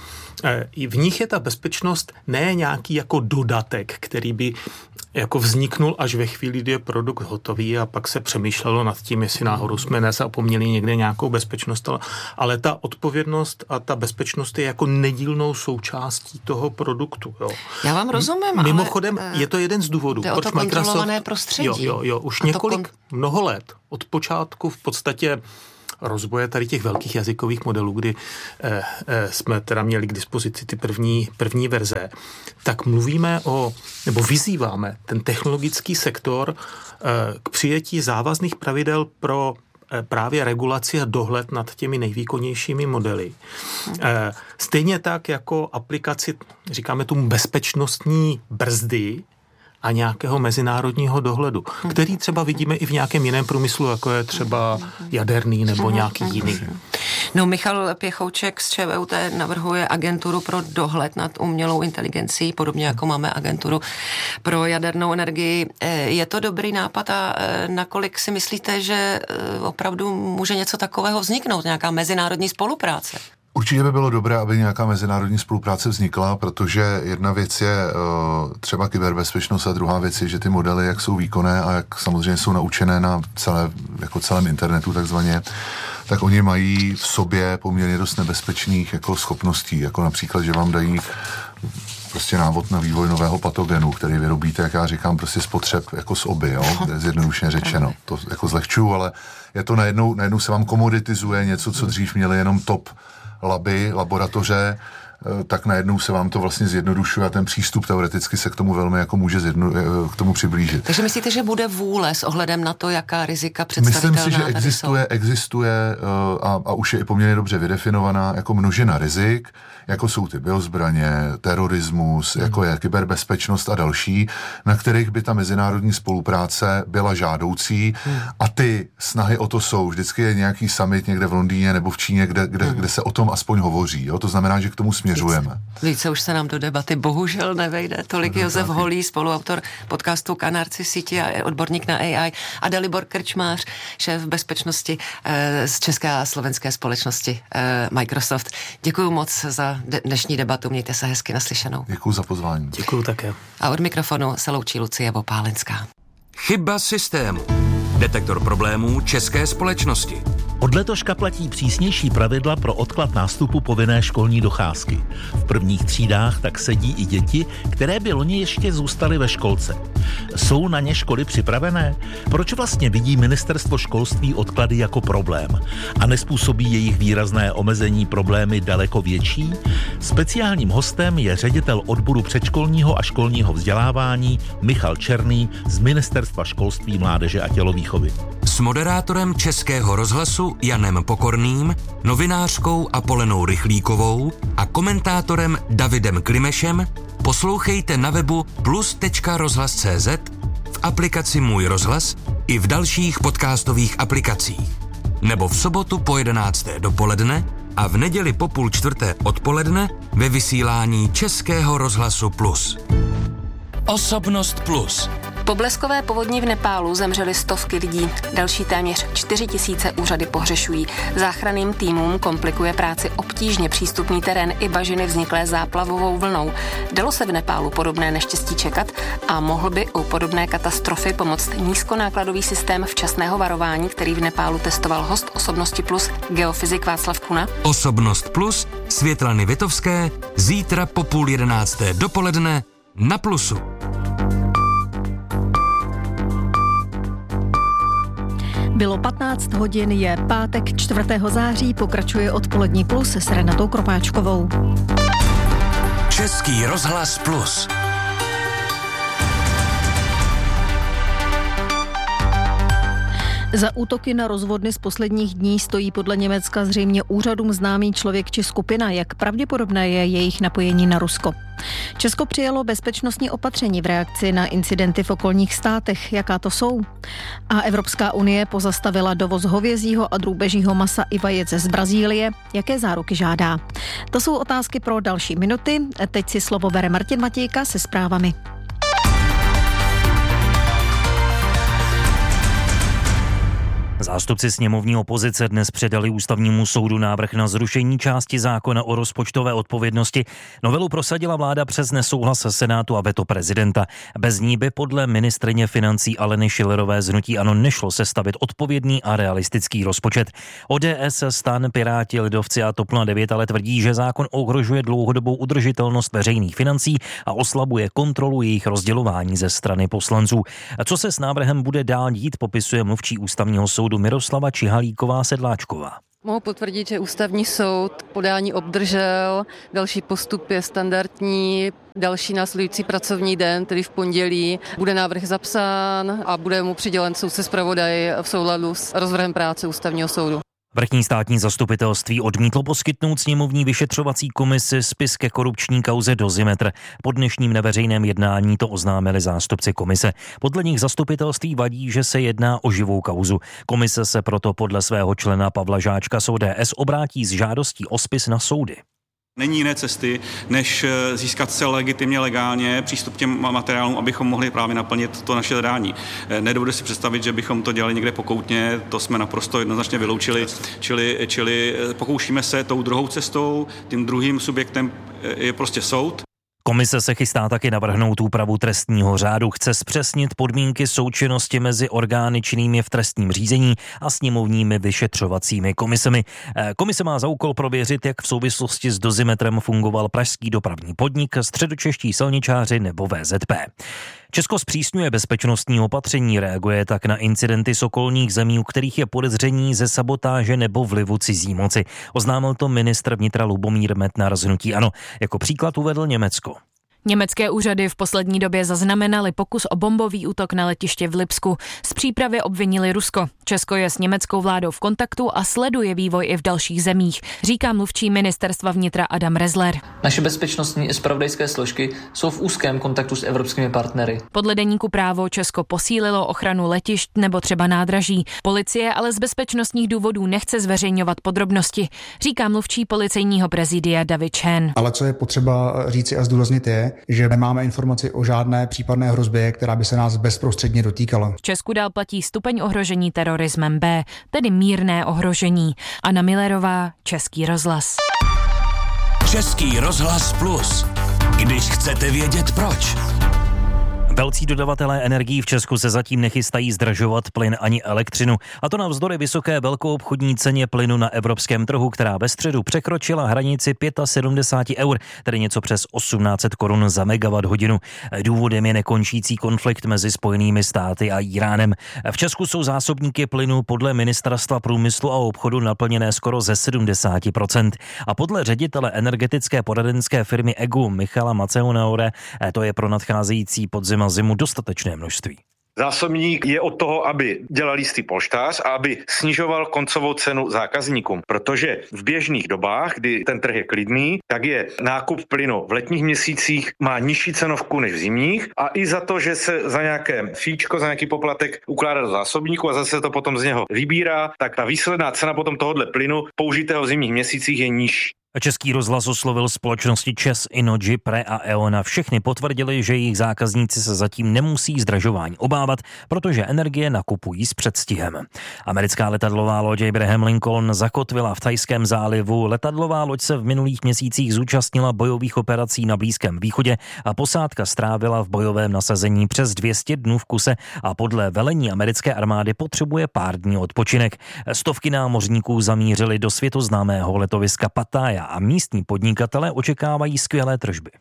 v nich je ta bezpečnost ne nějaký jako dodatek, který by jako vzniknul až ve chvíli, kdy je produkt hotový a pak se přemýšlelo nad tím, jestli náhodou jsme nezapomněli někde nějakou bezpečnost, ale ta odpovědnost a ta bezpečnost je jako nedílnou součástí toho produktu. Jo. Já vám rozumím, Mimochodem, ale je to jeden z důvodů. jde o to kontrolované prostředí. Jo, jo, jo, už několik, kon... mnoho let od počátku v podstatě rozvoje tady těch velkých jazykových modelů, kdy eh, eh, jsme teda měli k dispozici ty první, první verze, tak mluvíme o, nebo vyzýváme ten technologický sektor eh, k přijetí závazných pravidel pro eh, právě regulaci a dohled nad těmi nejvýkonnějšími modely. Eh, stejně tak jako aplikaci, říkáme tomu bezpečnostní brzdy, a nějakého mezinárodního dohledu, který třeba vidíme i v nějakém jiném průmyslu, jako je třeba jaderný nebo nějaký jiný. No, Michal Pěchouček z ČVUT navrhuje agenturu pro dohled nad umělou inteligencí, podobně jako máme agenturu pro jadernou energii. Je to dobrý nápad a nakolik si myslíte, že opravdu může něco takového vzniknout, nějaká mezinárodní spolupráce? Určitě by bylo dobré, aby nějaká mezinárodní spolupráce vznikla, protože jedna věc je uh, třeba kyberbezpečnost a druhá věc je, že ty modely, jak jsou výkonné a jak samozřejmě jsou naučené na celé, jako celém internetu takzvaně, tak oni mají v sobě poměrně dost nebezpečných jako schopností, jako například, že vám dají prostě návod na vývoj nového patogenu, který vyrobíte, jak já říkám, prostě z potřeb jako z oby, jo, zjednodušeně řečeno. To jako zlehčuju, ale je to najednou, najednou se vám komoditizuje něco, co dřív měli jenom top laby, laboratoře, tak najednou se vám to vlastně zjednodušuje a ten přístup teoreticky se k tomu velmi jako může zjedno, k tomu přiblížit. Takže myslíte, že bude vůle s ohledem na to, jaká rizika představitelná Myslím si, že existuje, existuje a, a už je i poměrně dobře vydefinovaná jako množina rizik, jako jsou ty biozbraně, terorismus, hmm. jako je kyberbezpečnost a další, na kterých by ta mezinárodní spolupráce byla žádoucí hmm. a ty snahy o to jsou. Vždycky je nějaký summit někde v Londýně nebo v Číně, kde, kde, hmm. kde se o tom aspoň hovoří. Jo? To znamená, že k tomu směřujeme. Více už se nám do debaty bohužel nevejde. Tolik Josef Holý, spoluautor podcastu Kanárci síti a odborník na A I, a Dalibor Krčmář, šéf bezpečnosti eh, z české a slovenské společnosti eh, Microsoft. Děkuju moc za dnešní debatu. Mějte se hezky, naslyšenou. Děkuju za pozvání. Děkuju také. A od mikrofonu se loučí Lucie Vopálenská. Chyba systému. Detektor problémů české společnosti. Od letoška platí přísnější pravidla pro odklad nástupu povinné školní docházky. V prvních třídách tak sedí i děti, které by loni ještě zůstaly ve školce. Jsou na ně školy připravené? Proč vlastně vidí ministerstvo školství odklady jako problém? A nespůsobí jejich výrazné omezení problémy daleko větší? Speciálním hostem je ředitel odboru předškolního a školního vzdělávání Michal Černý z Ministerstva školství, mládeže a tělovýchovy. S moderátorem Českého rozhlasu Janem Pokorným, novinářkou Apolenou Rychlíkovou a komentátorem Davidem Klimešem poslouchejte na webu plus tečka rozhlas tečka cé zet, v aplikaci Můj rozhlas i v dalších podcastových aplikacích. Nebo v sobotu po jedenácté dopoledne a v neděli po půl čtvrté odpoledne ve vysílání Českého rozhlasu Plus. Osobnost Plus. Po bleskové povodni v Nepálu zemřely stovky lidí, další téměř čtyři tisíce úřady pohřešují. Záchranným týmům komplikuje práci obtížně přístupný terén i bažiny vzniklé záplavovou vlnou. Dalo se v Nepálu podobné neštěstí čekat a mohl by u podobné katastrofy pomoct nízkonákladový systém včasného varování, který v Nepálu testoval host Osobnosti Plus, geofyzik Václav Kuna? Osobnost Plus, Světlany Vitovské, zítra po půl jedenácté dopoledne na Plusu. Bylo patnáct hodin, je pátek čtvrtého září, pokračuje odpolední Plus s Renatou Kropáčkovou. Český rozhlas Plus. Za útoky na rozvodny z posledních dní stojí podle Německa zřejmě úřadům známý člověk či skupina, jak pravděpodobné je jejich napojení na Rusko. Česko přijalo bezpečnostní opatření v reakci na incidenty v okolních státech. Jaká to jsou? A Evropská unie pozastavila dovoz hovězího a drůbežího masa i vajec z Brazílie. Jaké záruky žádá? To jsou otázky pro další minuty. Teď si slovo bere Martin Matějka se zprávami. Zástupci sněmovní opozice dnes předali ústavnímu soudu návrh na zrušení části zákona o rozpočtové odpovědnosti. Novelu prosadila vláda přes nesouhlas Senátu a veto prezidenta. Bez ní by podle ministryně financí Aleny Schillerové z hnutí ANO nešlo sestavit odpovědný a realistický rozpočet. O D S, STAN, Piráti, Lidovci a TOP nula devět ale tvrdí, že zákon ohrožuje dlouhodobou udržitelnost veřejných financí a oslabuje kontrolu jejich rozdělování ze strany poslanců. A co se s návrhem bude dál dít, popisuje mluvčí ústavního soudu Miroslava Čihalíková-Sedláčková. Mohu potvrdit, že ústavní soud podání obdržel, další postup je standardní, další následující pracovní den, tedy v pondělí, bude návrh zapsán a bude mu přidělen soudce zpravodaj v souladu s rozvrhem práce ústavního soudu. Vrchní státní zastupitelství odmítlo poskytnout sněmovní vyšetřovací komisi spis ke korupční kauze Dozimetr. Po dnešním neveřejném jednání to oznámili zástupci komise. Podle nich zastupitelství vadí, že se jedná o živou kauzu. Komise se proto podle svého člena Pavla Žáčka z O D S obrátí s žádostí o spis na soudy. Není jiné cesty, než získat se legitimně, legálně přístup k těm materiálům, abychom mohli právě naplnit to naše zadání. Nedovedu si představit, že bychom to dělali někde pokoutně, to jsme naprosto jednoznačně vyloučili, čili, čili pokoušíme se tou druhou cestou, tím druhým subjektem je prostě soud. Komise se chystá taky navrhnout úpravu trestního řádu. Chce zpřesnit podmínky součinnosti mezi orgány činnými v trestním řízení a sněmovními vyšetřovacími komisemi. Komise má za úkol prověřit, jak v souvislosti s Dozimetrem fungoval pražský dopravní podnik, středočeští silničáři nebo V Z P. Česko zpřísňuje bezpečnostní opatření, reaguje tak na incidenty z okolních zemí, u kterých je podezření ze sabotáže nebo vlivu cizí moci. Oznámil to ministr vnitra Lubomír Metnar z hnutí ANO. Jako příklad uvedl Německo. Německé úřady v poslední době zaznamenaly pokus o bombový útok na letiště v Lipsku. Z přípravy obvinili Rusko. Česko je s německou vládou v kontaktu a sleduje vývoj i v dalších zemích, říká mluvčí ministerstva vnitra Adam Rezler. Naše bezpečnostní i zpravodajské složky jsou v úzkém kontaktu s evropskými partnery. Podle deníku Právo Česko posílilo ochranu letišť nebo třeba nádraží. Policie ale z bezpečnostních důvodů nechce zveřejňovat podrobnosti, říká mluvčí policejního prezidia David Chen. Ale co je potřeba říci a zdůraznit je, že nemáme informaci o žádné případné hrozbě, která by se nás bezprostředně dotýkala. V Česku dál platí stupeň ohrožení terorismem B, tedy mírné ohrožení. Anna Millerová, Český rozhlas. Český rozhlas Plus. Když chcete vědět proč. Velcí dodavatelé energií v Česku se zatím nechystají zdražovat plyn ani elektřinu. A to navzdory vysoké velkoobchodní ceně plynu na evropském trhu, která ve středu překročila hranici sedmdesát pět eur, tedy něco přes osmnáct set korun za megawatt hodinu. Důvodem je nekončící konflikt mezi Spojenými státy a Íránem. V Česku jsou zásobníky plynu podle Ministerstva průmyslu a obchodu naplněné skoro ze sedmdesát procent. A podle ředitele energetické poradenské firmy E G U Michala Maceonaure to je pro nadcházející podzim a zimu dostatečné množství. Zásobník je od toho, aby dělal jistý polštář a aby snižoval koncovou cenu zákazníkům, protože v běžných dobách, kdy ten trh je klidný, tak je nákup plynu v letních měsících má nižší cenovku než v zimních a i za to, že se za nějaké fíčko, za nějaký poplatek ukládá do zásobníku a zase to potom z něho vybírá, tak ta výsledná cena potom tohohle plynu použitého v zimních měsících je nižší. Český rozhlas oslovil společnosti ČEZ, Innogy, Pre a E.ON. Všechny potvrdili, že jejich zákazníci se zatím nemusí zdražování obávat, protože energie nakupují s předstihem. Americká letadlová loď Abraham Lincoln zakotvila v Thajském zálivu. Letadlová loď se v minulých měsících zúčastnila bojových operací na Blízkém východě a posádka strávila v bojovém nasazení přes dvě stě dnů v kuse a podle velení americké armády potřebuje pár dní odpočinek. Stovky námořníků zamířili do světoznámého letoviska Pattaya a místní podnikatelé očekávají skvělé tržby.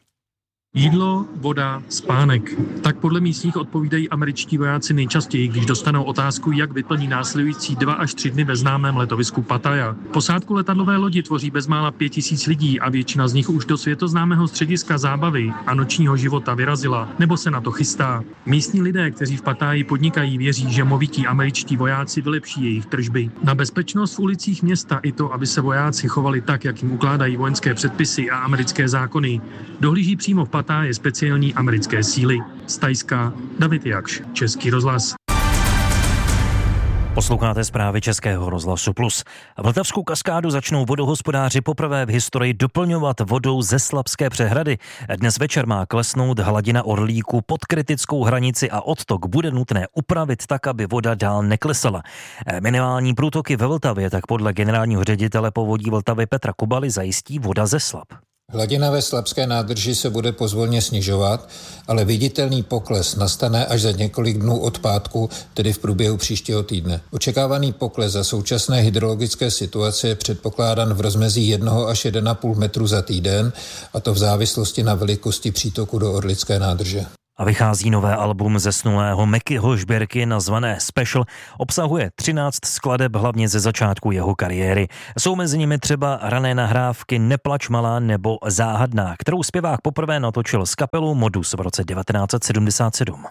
Jídlo, voda, spánek. Tak podle místních odpovídají američtí vojáci nejčastěji, když dostanou otázku, jak vyplní následující dva až tři dny ve známém letovisku Pattaya. Posádku letadlové lodi tvoří bezmála pět tisíc lidí a většina z nich už do světoznámého střediska zábavy a nočního života vyrazila, nebo se na to chystá. Místní lidé, kteří v Pattaji podnikají, věří, že movití američtí vojáci vylepší jejich tržby. Na bezpečnost v ulicích města i to, aby se vojáci chovali tak, jak jim ukládají vojenské předpisy a americké zákony, dohlíží přímo v je speciální americké síly. Z Thajska David Jakš, Český rozhlas. Posloucháte zprávy Českého rozhlasu Plus. Vltavskou kaskádu začnou vodohospodáři poprvé v historii doplňovat vodou ze Slabské přehrady. Dnes večer má klesnout hladina Orlíku pod kritickou hranici a odtok bude nutné upravit tak, aby voda dál neklesala. Minimální průtoky ve Vltavě tak podle generálního ředitele povodí Vltavy Petra Kubaly zajistí voda ze Slab. Hladina ve Slabské nádrži se bude pozvolně snižovat, ale viditelný pokles nastane až za několik dnů od pátku, tedy v průběhu příštího týdne. Očekávaný pokles za současné hydrologické situace je předpokládán v rozmezí jednoho až jedna a půl metru za týden, a to v závislosti na velikosti přítoku do Orlické nádrže. A vychází nové album zesnulého Mekyho Žbírky nazvané Special. Obsahuje třináct skladeb hlavně ze začátku jeho kariéry. Jsou mezi nimi třeba rané nahrávky Neplač malá nebo Záhadná, kterou zpěvák poprvé natočil s kapelou Modus v roce devatenáct set sedmdesát sedm.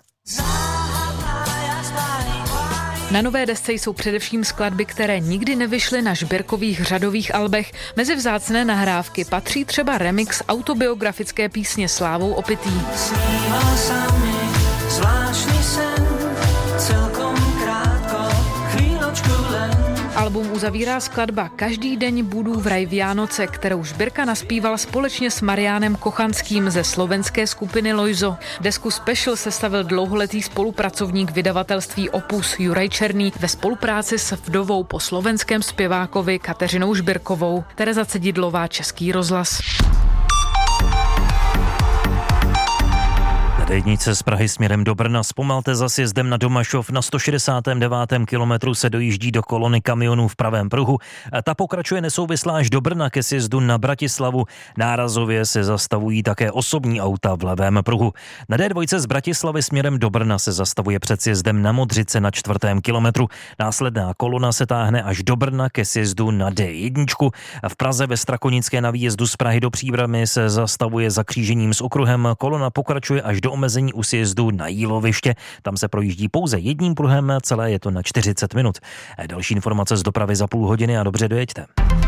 Na nové desce jsou především skladby, které nikdy nevyšly na Žbírkových řadových albech. Mezi vzácné nahrávky patří třeba remix autobiografické písně Slávou opitý. Album uzavírá skladba Každý deň budu v raj Vianoce, kterou Žbírka naspíval společně s Mariánem Kochanským ze slovenské skupiny Lojzo. Desku Special sestavil dlouholetý spolupracovník vydavatelství Opus Juraj Černý ve spolupráci s vdovou po slovenském zpěvákovi Kateřinou Žbírkovou. Tereza Cedidlová, Český rozhlas. Jednice z Prahy směrem do Brna. Zpomalte za sjezdem na Domašov. Na sto šedesátém devátém kilometru se dojíždí do kolony kamionů v pravém pruhu. Ta pokračuje nesouvislá až do Brna ke sjezdu na Bratislavu. Nárazově se zastavují také osobní auta v levém pruhu. Na dé dva z Bratislavy směrem do Brna se zastavuje před sjezdem na Modřice na čtvrtém kilometru. Následná kolona se táhne až do Brna ke sjezdu na dé jedna. V Praze ve Strakonické na výjezdu z Prahy do Příbrami se zastavuje za křížením s okruhem. Kolona pokračuje až do omezení u sjezdu na Jíloviště. Tam se projíždí pouze jedním pruhem, celé je to na čtyřicet minut. Další informace z dopravy za půl hodiny a dobře dojeďte.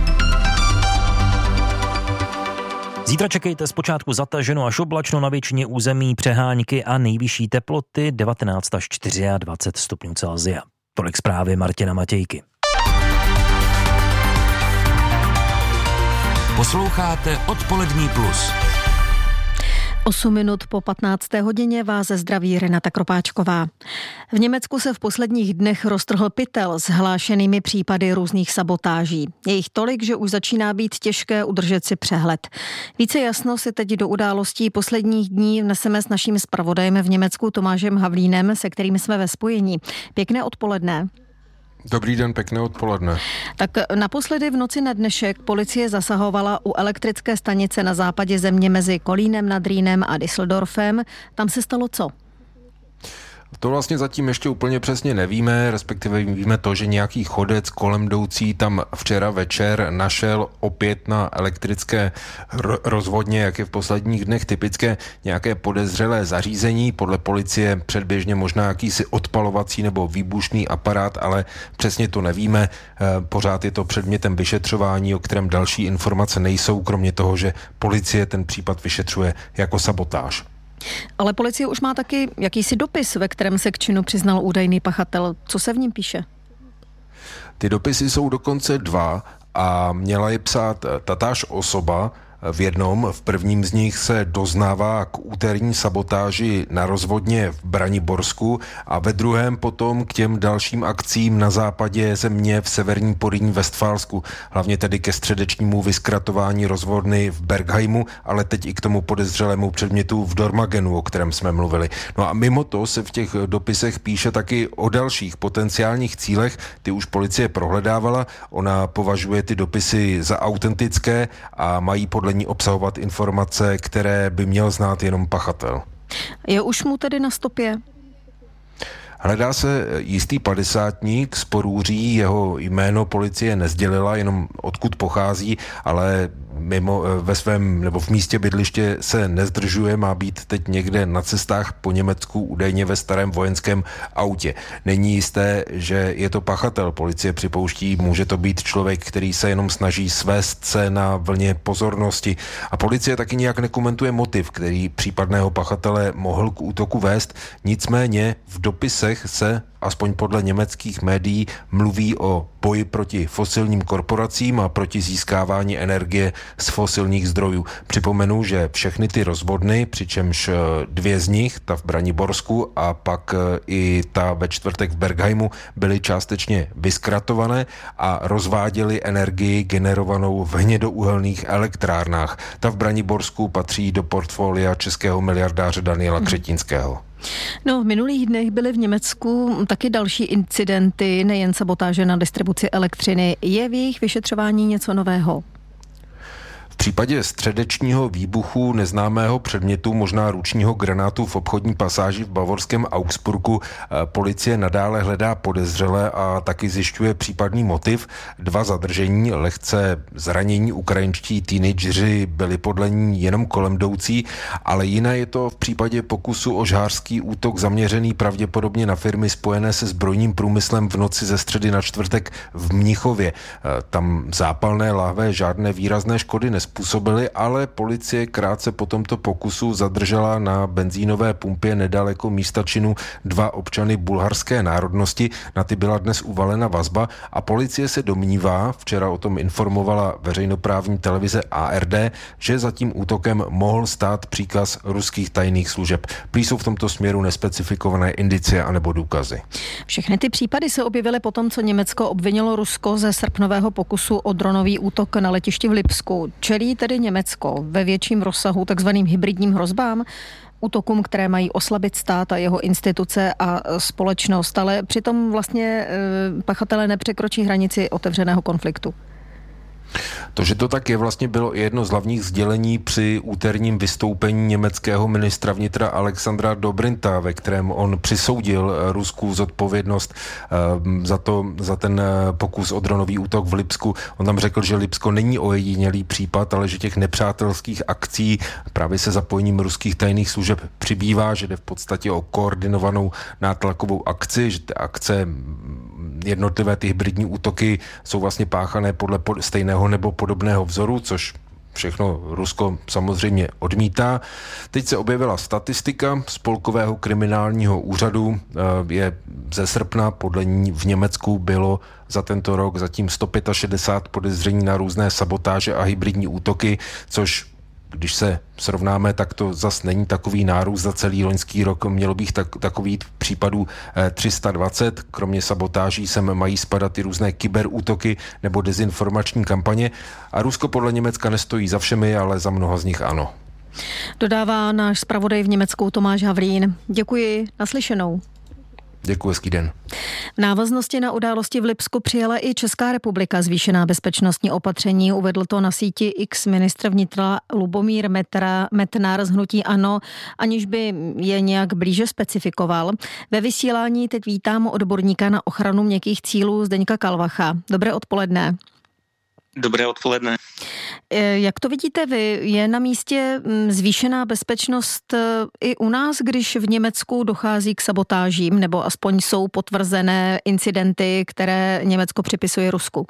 Zítra čekejte zpočátku zataženo až oblačno, na většině území přehánky a nejvyšší teploty devatenáct až dvacet čtyři stupňů Celsia. Tolik zprávy Martina Matějky. Posloucháte Odpolední plus. osm minut po patnácté hodině vás zdraví Renata Kropáčková. V Německu se v posledních dnech roztrhl pytel s hlášenými případy různých sabotáží. Je jich tolik, že už začíná být těžké udržet si přehled. Více jasno si teď do událostí posledních dní vneseme s naším zpravodajem v Německu Tomášem Havlínem, se kterým jsme ve spojení. Pěkné odpoledne. Dobrý den, pěkné odpoledne. Tak naposledy v noci na dnešek policie zasahovala u elektrické stanice na západě země mezi Kolínem nad Rýnem a Düsseldorfem. Tam se stalo co? To vlastně zatím ještě úplně přesně nevíme, respektive víme to, že nějaký chodec kolem jdoucí tam včera večer našel opět na elektrické rozvodně, jak je v posledních dnech typické, nějaké podezřelé zařízení. Podle policie předběžně možná jakýsi odpalovací nebo výbušný aparát, ale přesně to nevíme. Pořád je to předmětem vyšetřování, o kterém další informace nejsou, kromě toho, že policie ten případ vyšetřuje jako sabotáž. Ale policie už má taky jakýsi dopis, ve kterém se k činu přiznal údajný pachatel. Co se v ním píše? Ty dopisy jsou dokonce dva a měla je psát tatáž osoba. V jednom, v prvním z nich se doznává k úterní sabotáži na rozvodně v Braniborsku a ve druhém potom k těm dalším akcím na západě země v severním Porýní Vestfálsku, hlavně tedy ke středečnímu vyskratování rozvodny v Bergheimu, ale teď i k tomu podezřelému předmětu v Dormagenu, o kterém jsme mluvili. No a mimo to se v těch dopisech píše taky o dalších potenciálních cílech, ty už policie prohledávala, ona považuje ty dopisy za autentické a mají podle ní obsahovat informace, které by měl znát jenom pachatel. Je už mu tedy na stopě? Hledá se jistý padesátník z Porúří, jeho jméno policie nezdělila, jenom odkud pochází, ale mimo, ve svém nebo v místě bydliště se nezdržuje, má být teď někde na cestách po Německu, údajně ve starém vojenském autě. Není jisté, že je to pachatel. Policie připouští, může to být člověk, který se jenom snaží svést se na vlně pozornosti. A policie taky nijak nekomentuje motiv, který případného pachatele mohl k útoku vést. Nicméně v dopisech se, aspoň podle německých médií, mluví o boji proti fosilním korporacím a proti získávání energie z fosilních zdrojů. Připomenu, že všechny ty rozvodny, přičemž dvě z nich, ta v Braniborsku a pak i ta ve čtvrtek v Bergheimu, byly částečně vyskratované a rozváděly energii generovanou v hnědouhelných elektrárnách. Ta v Braniborsku patří do portfolia českého miliardáře Daniela hmm. Křetínského. No, v minulých dnech byly v Německu taky další incidenty, nejen sabotáže na distribuci elektřiny. Je v jejich vyšetřování něco nového? V případě středečního výbuchu neznámého předmětu, možná ručního granátu v obchodní pasáži v bavorském Augsburgu, policie nadále hledá podezřelé a taky zjišťuje případný motiv. Dva zadržení, lehce zranění ukrajinští teenageři byli podle ní jenom kolem jdoucí, ale jiné je to v případě pokusu o žhářský útok zaměřený pravděpodobně na firmy spojené se zbrojním průmyslem v noci ze středy na čtvrtek v Mnichově. Tam zápalné láhve žádné výrazné škody nespůsobily, ale policie krátce po tomto pokusu zadržela na benzínové pumpě nedaleko místa činu dva občany bulharské národnosti. Na ty byla dnes uvalena vazba a policie se domnívá, včera o tom informovala veřejnoprávní televize A R D, že za tím útokem mohl stát příkaz ruských tajných služeb. Prý jsou v tomto směru nespecifikované indicie anebo důkazy. Všechny ty případy se objevily potom, co Německo obvinilo Rusko ze srpnového pokusu o dronový útok na letišti v Lipsku. Čelí tedy Německo ve větším rozsahu takzvaným hybridním hrozbám, útokům, které mají oslabit stát a jeho instituce a společnost, ale přitom vlastně pachatelé nepřekročí hranici otevřeného konfliktu. To, že to tak je, vlastně bylo jedno z hlavních sdělení při úterním vystoupení německého ministra vnitra Alexandra Dobrinta, ve kterém on přisoudil Rusku zodpovědnost uh, za, to, za ten pokus o dronový útok v Lipsku. On tam řekl, že Lipsko není ojedinělý případ, ale že těch nepřátelských akcí právě se zapojením ruských tajných služeb přibývá, že jde v podstatě o koordinovanou nátlakovou akci, že ty akce, jednotlivé ty hybridní útoky jsou vlastně páchané podle stejného nebo podobného vzoru, což všechno Rusko samozřejmě odmítá. Teď se objevila statistika Spolkového kriminálního úřadu. Je ze srpna, podle ní v Německu bylo za tento rok zatím sto šedesát pět podezření na různé sabotáže a hybridní útoky, což když se srovnáme, tak to zas není takový nárůst za celý loňský rok. Mělo bych tak, takových případů tři sta dvacet. Kromě sabotáží sem mají spadat i různé kyberútoky nebo dezinformační kampaně. A Rusko podle Německa nestojí za všemi, ale za mnoha z nich ano. Dodává náš zpravodaj v Německu Tomáš Havlín. Děkuji, naslyšenou. Děkuji, hezký den. V návaznosti na události v Lipsku přijala i Česká republika zvýšená bezpečnostní opatření. Uvedl to na síti X ministr vnitra Lubomír Metra, Metnar z hnutí ANO, aniž by je nějak blíže specifikoval. Ve vysílání teď vítám odborníka na ochranu měkkých cílů Zdeňka Kalvacha. Dobré odpoledne. Dobré odpoledne. Jak to vidíte vy? Je na místě zvýšená bezpečnost i u nás, když v Německu dochází k sabotážím, nebo aspoň jsou potvrzené incidenty, které Německo připisuje Rusku?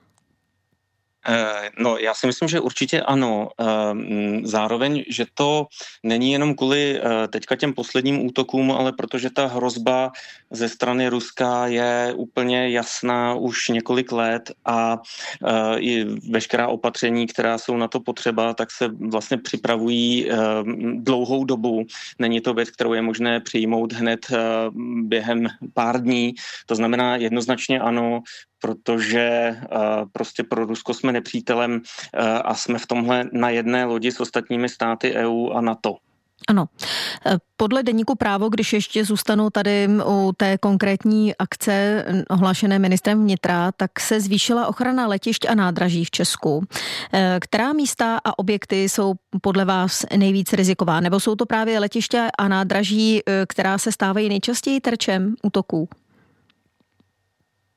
No, já si myslím, že určitě ano. Zároveň, že to není jenom kvůli teďka těm posledním útokům, ale protože ta hrozba ze strany Ruska je úplně jasná už několik let a i veškerá opatření, která jsou na to potřeba, tak se vlastně připravují dlouhou dobu. Není to věc, kterou je možné přijmout hned během pár dní. To znamená jednoznačně ano, protože uh, prostě pro Rusko jsme nepřítelem uh, a jsme v tomhle na jedné lodi s ostatními státy E U a NATO. Ano. Podle deníku Právo, když ještě zůstanu tady u té konkrétní akce ohlášené ministrem vnitra, tak se zvýšila ochrana letišť a nádraží v Česku. Která místa a objekty jsou podle vás nejvíc riziková? Nebo jsou to právě letiště a nádraží, která se stávají nejčastěji terčem útoků?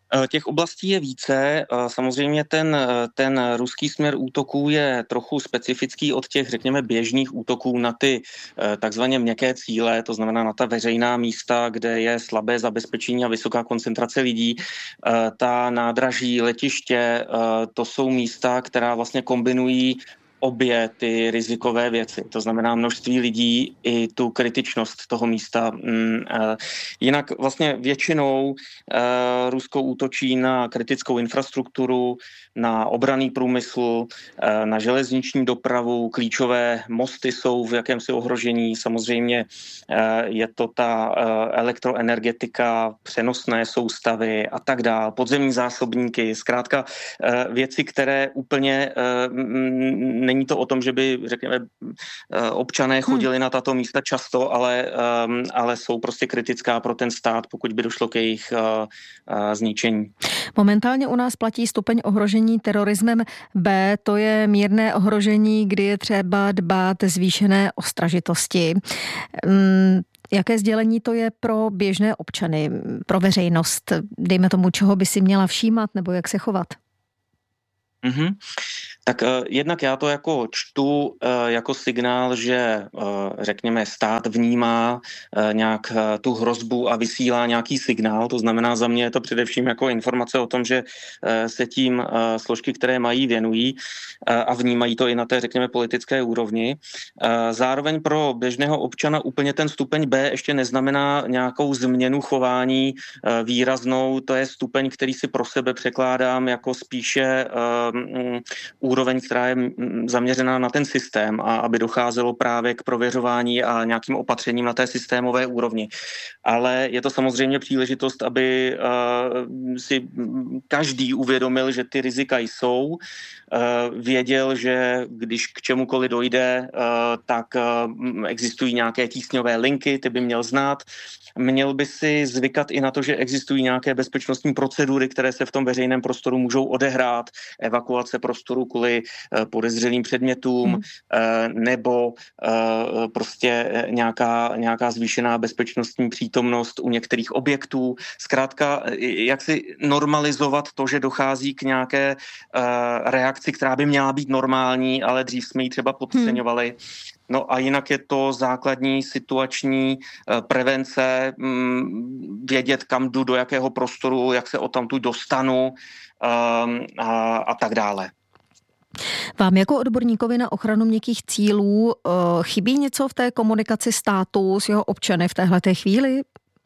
Těch oblastí je více. Samozřejmě ten, ten ruský směr útoků je trochu specifický od těch, řekněme, běžných útoků na ty takzvaně měkké cíle, to znamená na ta veřejná místa, kde je slabé zabezpečení a vysoká koncentrace lidí. Ta nádraží, letiště, to jsou místa, která vlastně kombinují obě ty rizikové věci, to znamená množství lidí i tu kritičnost toho místa. Jinak vlastně většinou Rusko útočí na kritickou infrastrukturu, na obranný průmysl, na železniční dopravu, klíčové mosty jsou v jakémsi ohrožení, samozřejmě je to ta elektroenergetika, přenosné soustavy a tak dále, podzemní zásobníky, zkrátka věci, které úplně není to o tom, že by, řekněme, občané chodili hmm. na tato místa často, ale, ale jsou prostě kritická pro ten stát, pokud by došlo k jejich zničení. Momentálně u nás platí stupeň ohrožení terorismem B, to je mírné ohrožení, kdy je třeba dbát zvýšené ostražitosti. Jaké sdělení to je pro běžné občany, pro veřejnost? Dejme tomu, čeho by si měla všímat nebo jak se chovat? Mm-hmm. Tak uh, jednak já to jako čtu uh, jako signál, že uh, řekněme stát vnímá uh, nějak uh, tu hrozbu a vysílá nějaký signál, to znamená za mě je to především jako informace o tom, že uh, se tím uh, složky, které mají, věnují uh, a vnímají to i na té, řekněme, politické úrovni. Uh, zároveň pro běžného občana úplně ten stupeň B ještě neznamená nějakou změnu chování uh, výraznou, to je stupeň, který si pro sebe překládám jako spíše uh, úroveň, která je zaměřená na ten systém a aby docházelo právě k prověřování a nějakým opatřením na té systémové úrovni. Ale je to samozřejmě příležitost, aby uh, si každý uvědomil, že ty rizika jsou, uh, věděl, že když k čemukoliv dojde, uh, tak uh, existují nějaké tísňové linky, ty by měl znát. Měl by si zvykat i na to, že existují nějaké bezpečnostní procedury, které se v tom veřejném prostoru můžou odehrát, evakuace prostoru kvůli podezřelým předmětům hmm. nebo prostě nějaká, nějaká zvýšená bezpečnostní přítomnost u některých objektů. Zkrátka, jak si normalizovat to, že dochází k nějaké reakci, která by měla být normální, ale dřív jsme ji třeba podceňovali. Hmm. No a jinak je to základní situační prevence, vědět, kam jdu, do jakého prostoru, jak se odtamtud dostanu a, a tak dále. Vám jako odborníkovi na ochranu měkkých cílů chybí něco v té komunikaci státu s jeho občany v téhleté chvíli?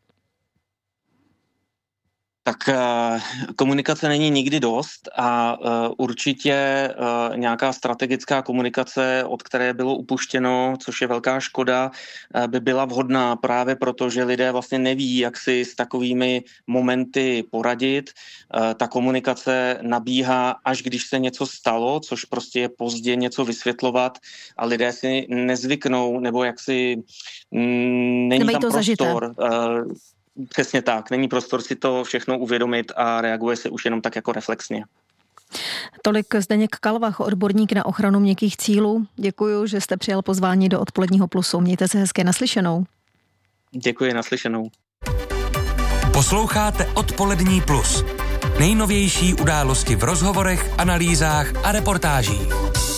Tak komunikace není nikdy dost a určitě nějaká strategická komunikace, od které bylo upuštěno, což je velká škoda, by byla vhodná právě proto, že lidé vlastně neví, jak si s takovými momenty poradit. Ta komunikace nabíhá, až když se něco stalo, což prostě je pozdě něco vysvětlovat a lidé si nezvyknou, nebo jak si není Nemají tam prostor. Zažité. Přesně tak, není prostor si to všechno uvědomit a reaguje se už jenom tak jako reflexně. Tolik Zdeněk Kalvach, odborník na ochranu měkkých cílů. Děkuji, že jste přijal pozvání do Odpoledního plusu. Mějte se hezké, naslyšenou. Děkuji, naslyšenou. Posloucháte Odpolední plus. Nejnovější události v rozhovorech, analýzách a reportážích.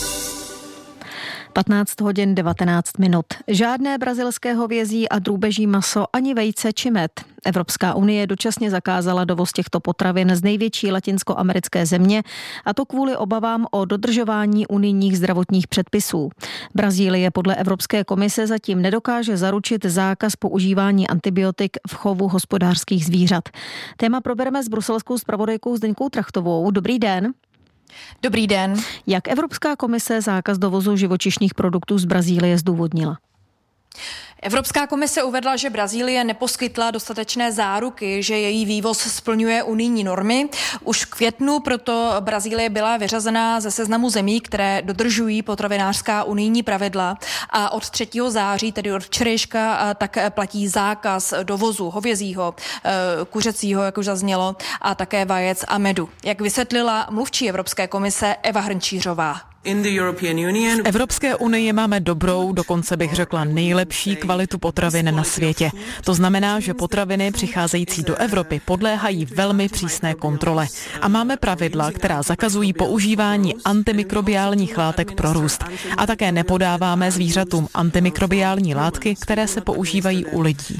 patnáct hodin devatenáct minut. Žádné brazilské hovězí a drůbeží maso ani vejce či med. Evropská unie dočasně zakázala dovoz těchto potravin z největší latinskoamerické země, a to kvůli obavám o dodržování unijních zdravotních předpisů. Brazílie podle Evropské komise zatím nedokáže zaručit zákaz používání antibiotik v chovu hospodářských zvířat. Téma probereme s bruselskou zpravodajkou Zdeňkou Trachtovou. Dobrý den. Dobrý den. Jak Evropská komise zákaz dovozu živočišných produktů z Brazílie zdůvodnila? Evropská komise uvedla, že Brazílie neposkytla dostatečné záruky, že její vývoz splňuje unijní normy. Už v květnu proto Brazílie byla vyřazená ze seznamu zemí, které dodržují potravinářská unijní pravidla, a od třetího září, tedy od včerejška, tak platí zákaz dovozu hovězího, kuřecího, jak už zaznělo, a také vajec a medu. Jak vysvětlila mluvčí Evropské komise Eva Hrnčířová. V Evropské unii máme dobrou, dokonce bych řekla nejlepší kvalitu potravin na světě. To znamená, že potraviny přicházející do Evropy podléhají velmi přísné kontrole. A máme pravidla, která zakazují používání antimikrobiálních látek pro růst. A také nepodáváme zvířatům antimikrobiální látky, které se používají u lidí.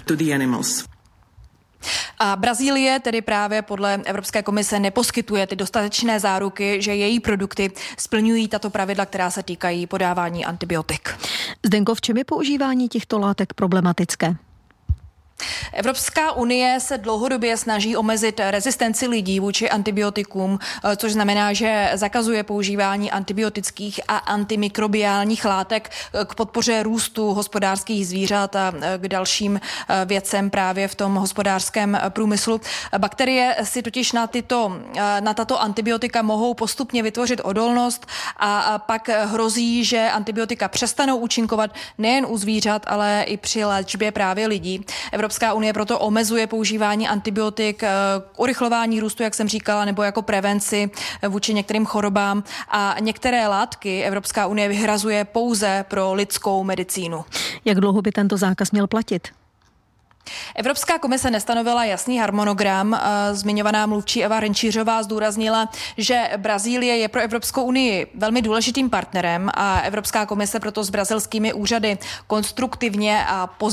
A Brazílie tedy právě podle Evropské komise neposkytuje ty dostatečné záruky, že její produkty splňují tato pravidla, která se týkají podávání antibiotik. Zdenko, v čem je používání těchto látek problematické? Evropská unie se dlouhodobě snaží omezit rezistenci lidí vůči antibiotikům, což znamená, že zakazuje používání antibiotických a antimikrobiálních látek k podpoře růstu hospodářských zvířat a k dalším věcem právě v tom hospodářském průmyslu. Bakterie si totiž na, tyto, na tato antibiotika mohou postupně vytvořit odolnost a pak hrozí, že antibiotika přestanou účinkovat nejen u zvířat, ale i při léčbě právě lidí. Evropská unie proto omezuje používání antibiotik k urychlování růstu, jak jsem říkala, nebo jako prevenci vůči některým chorobám a některé látky Evropská unie vyhrazuje pouze pro lidskou medicínu. Jak dlouho by tento zákaz měl platit? Evropská komise nestanovila jasný harmonogram. Zmiňovaná mluvčí Eva Hrnčířová zdůraznila, že Brazílie je pro Evropskou unii velmi důležitým partnerem a Evropská komise proto s brazilskými úřady konstruktivně a pozitivně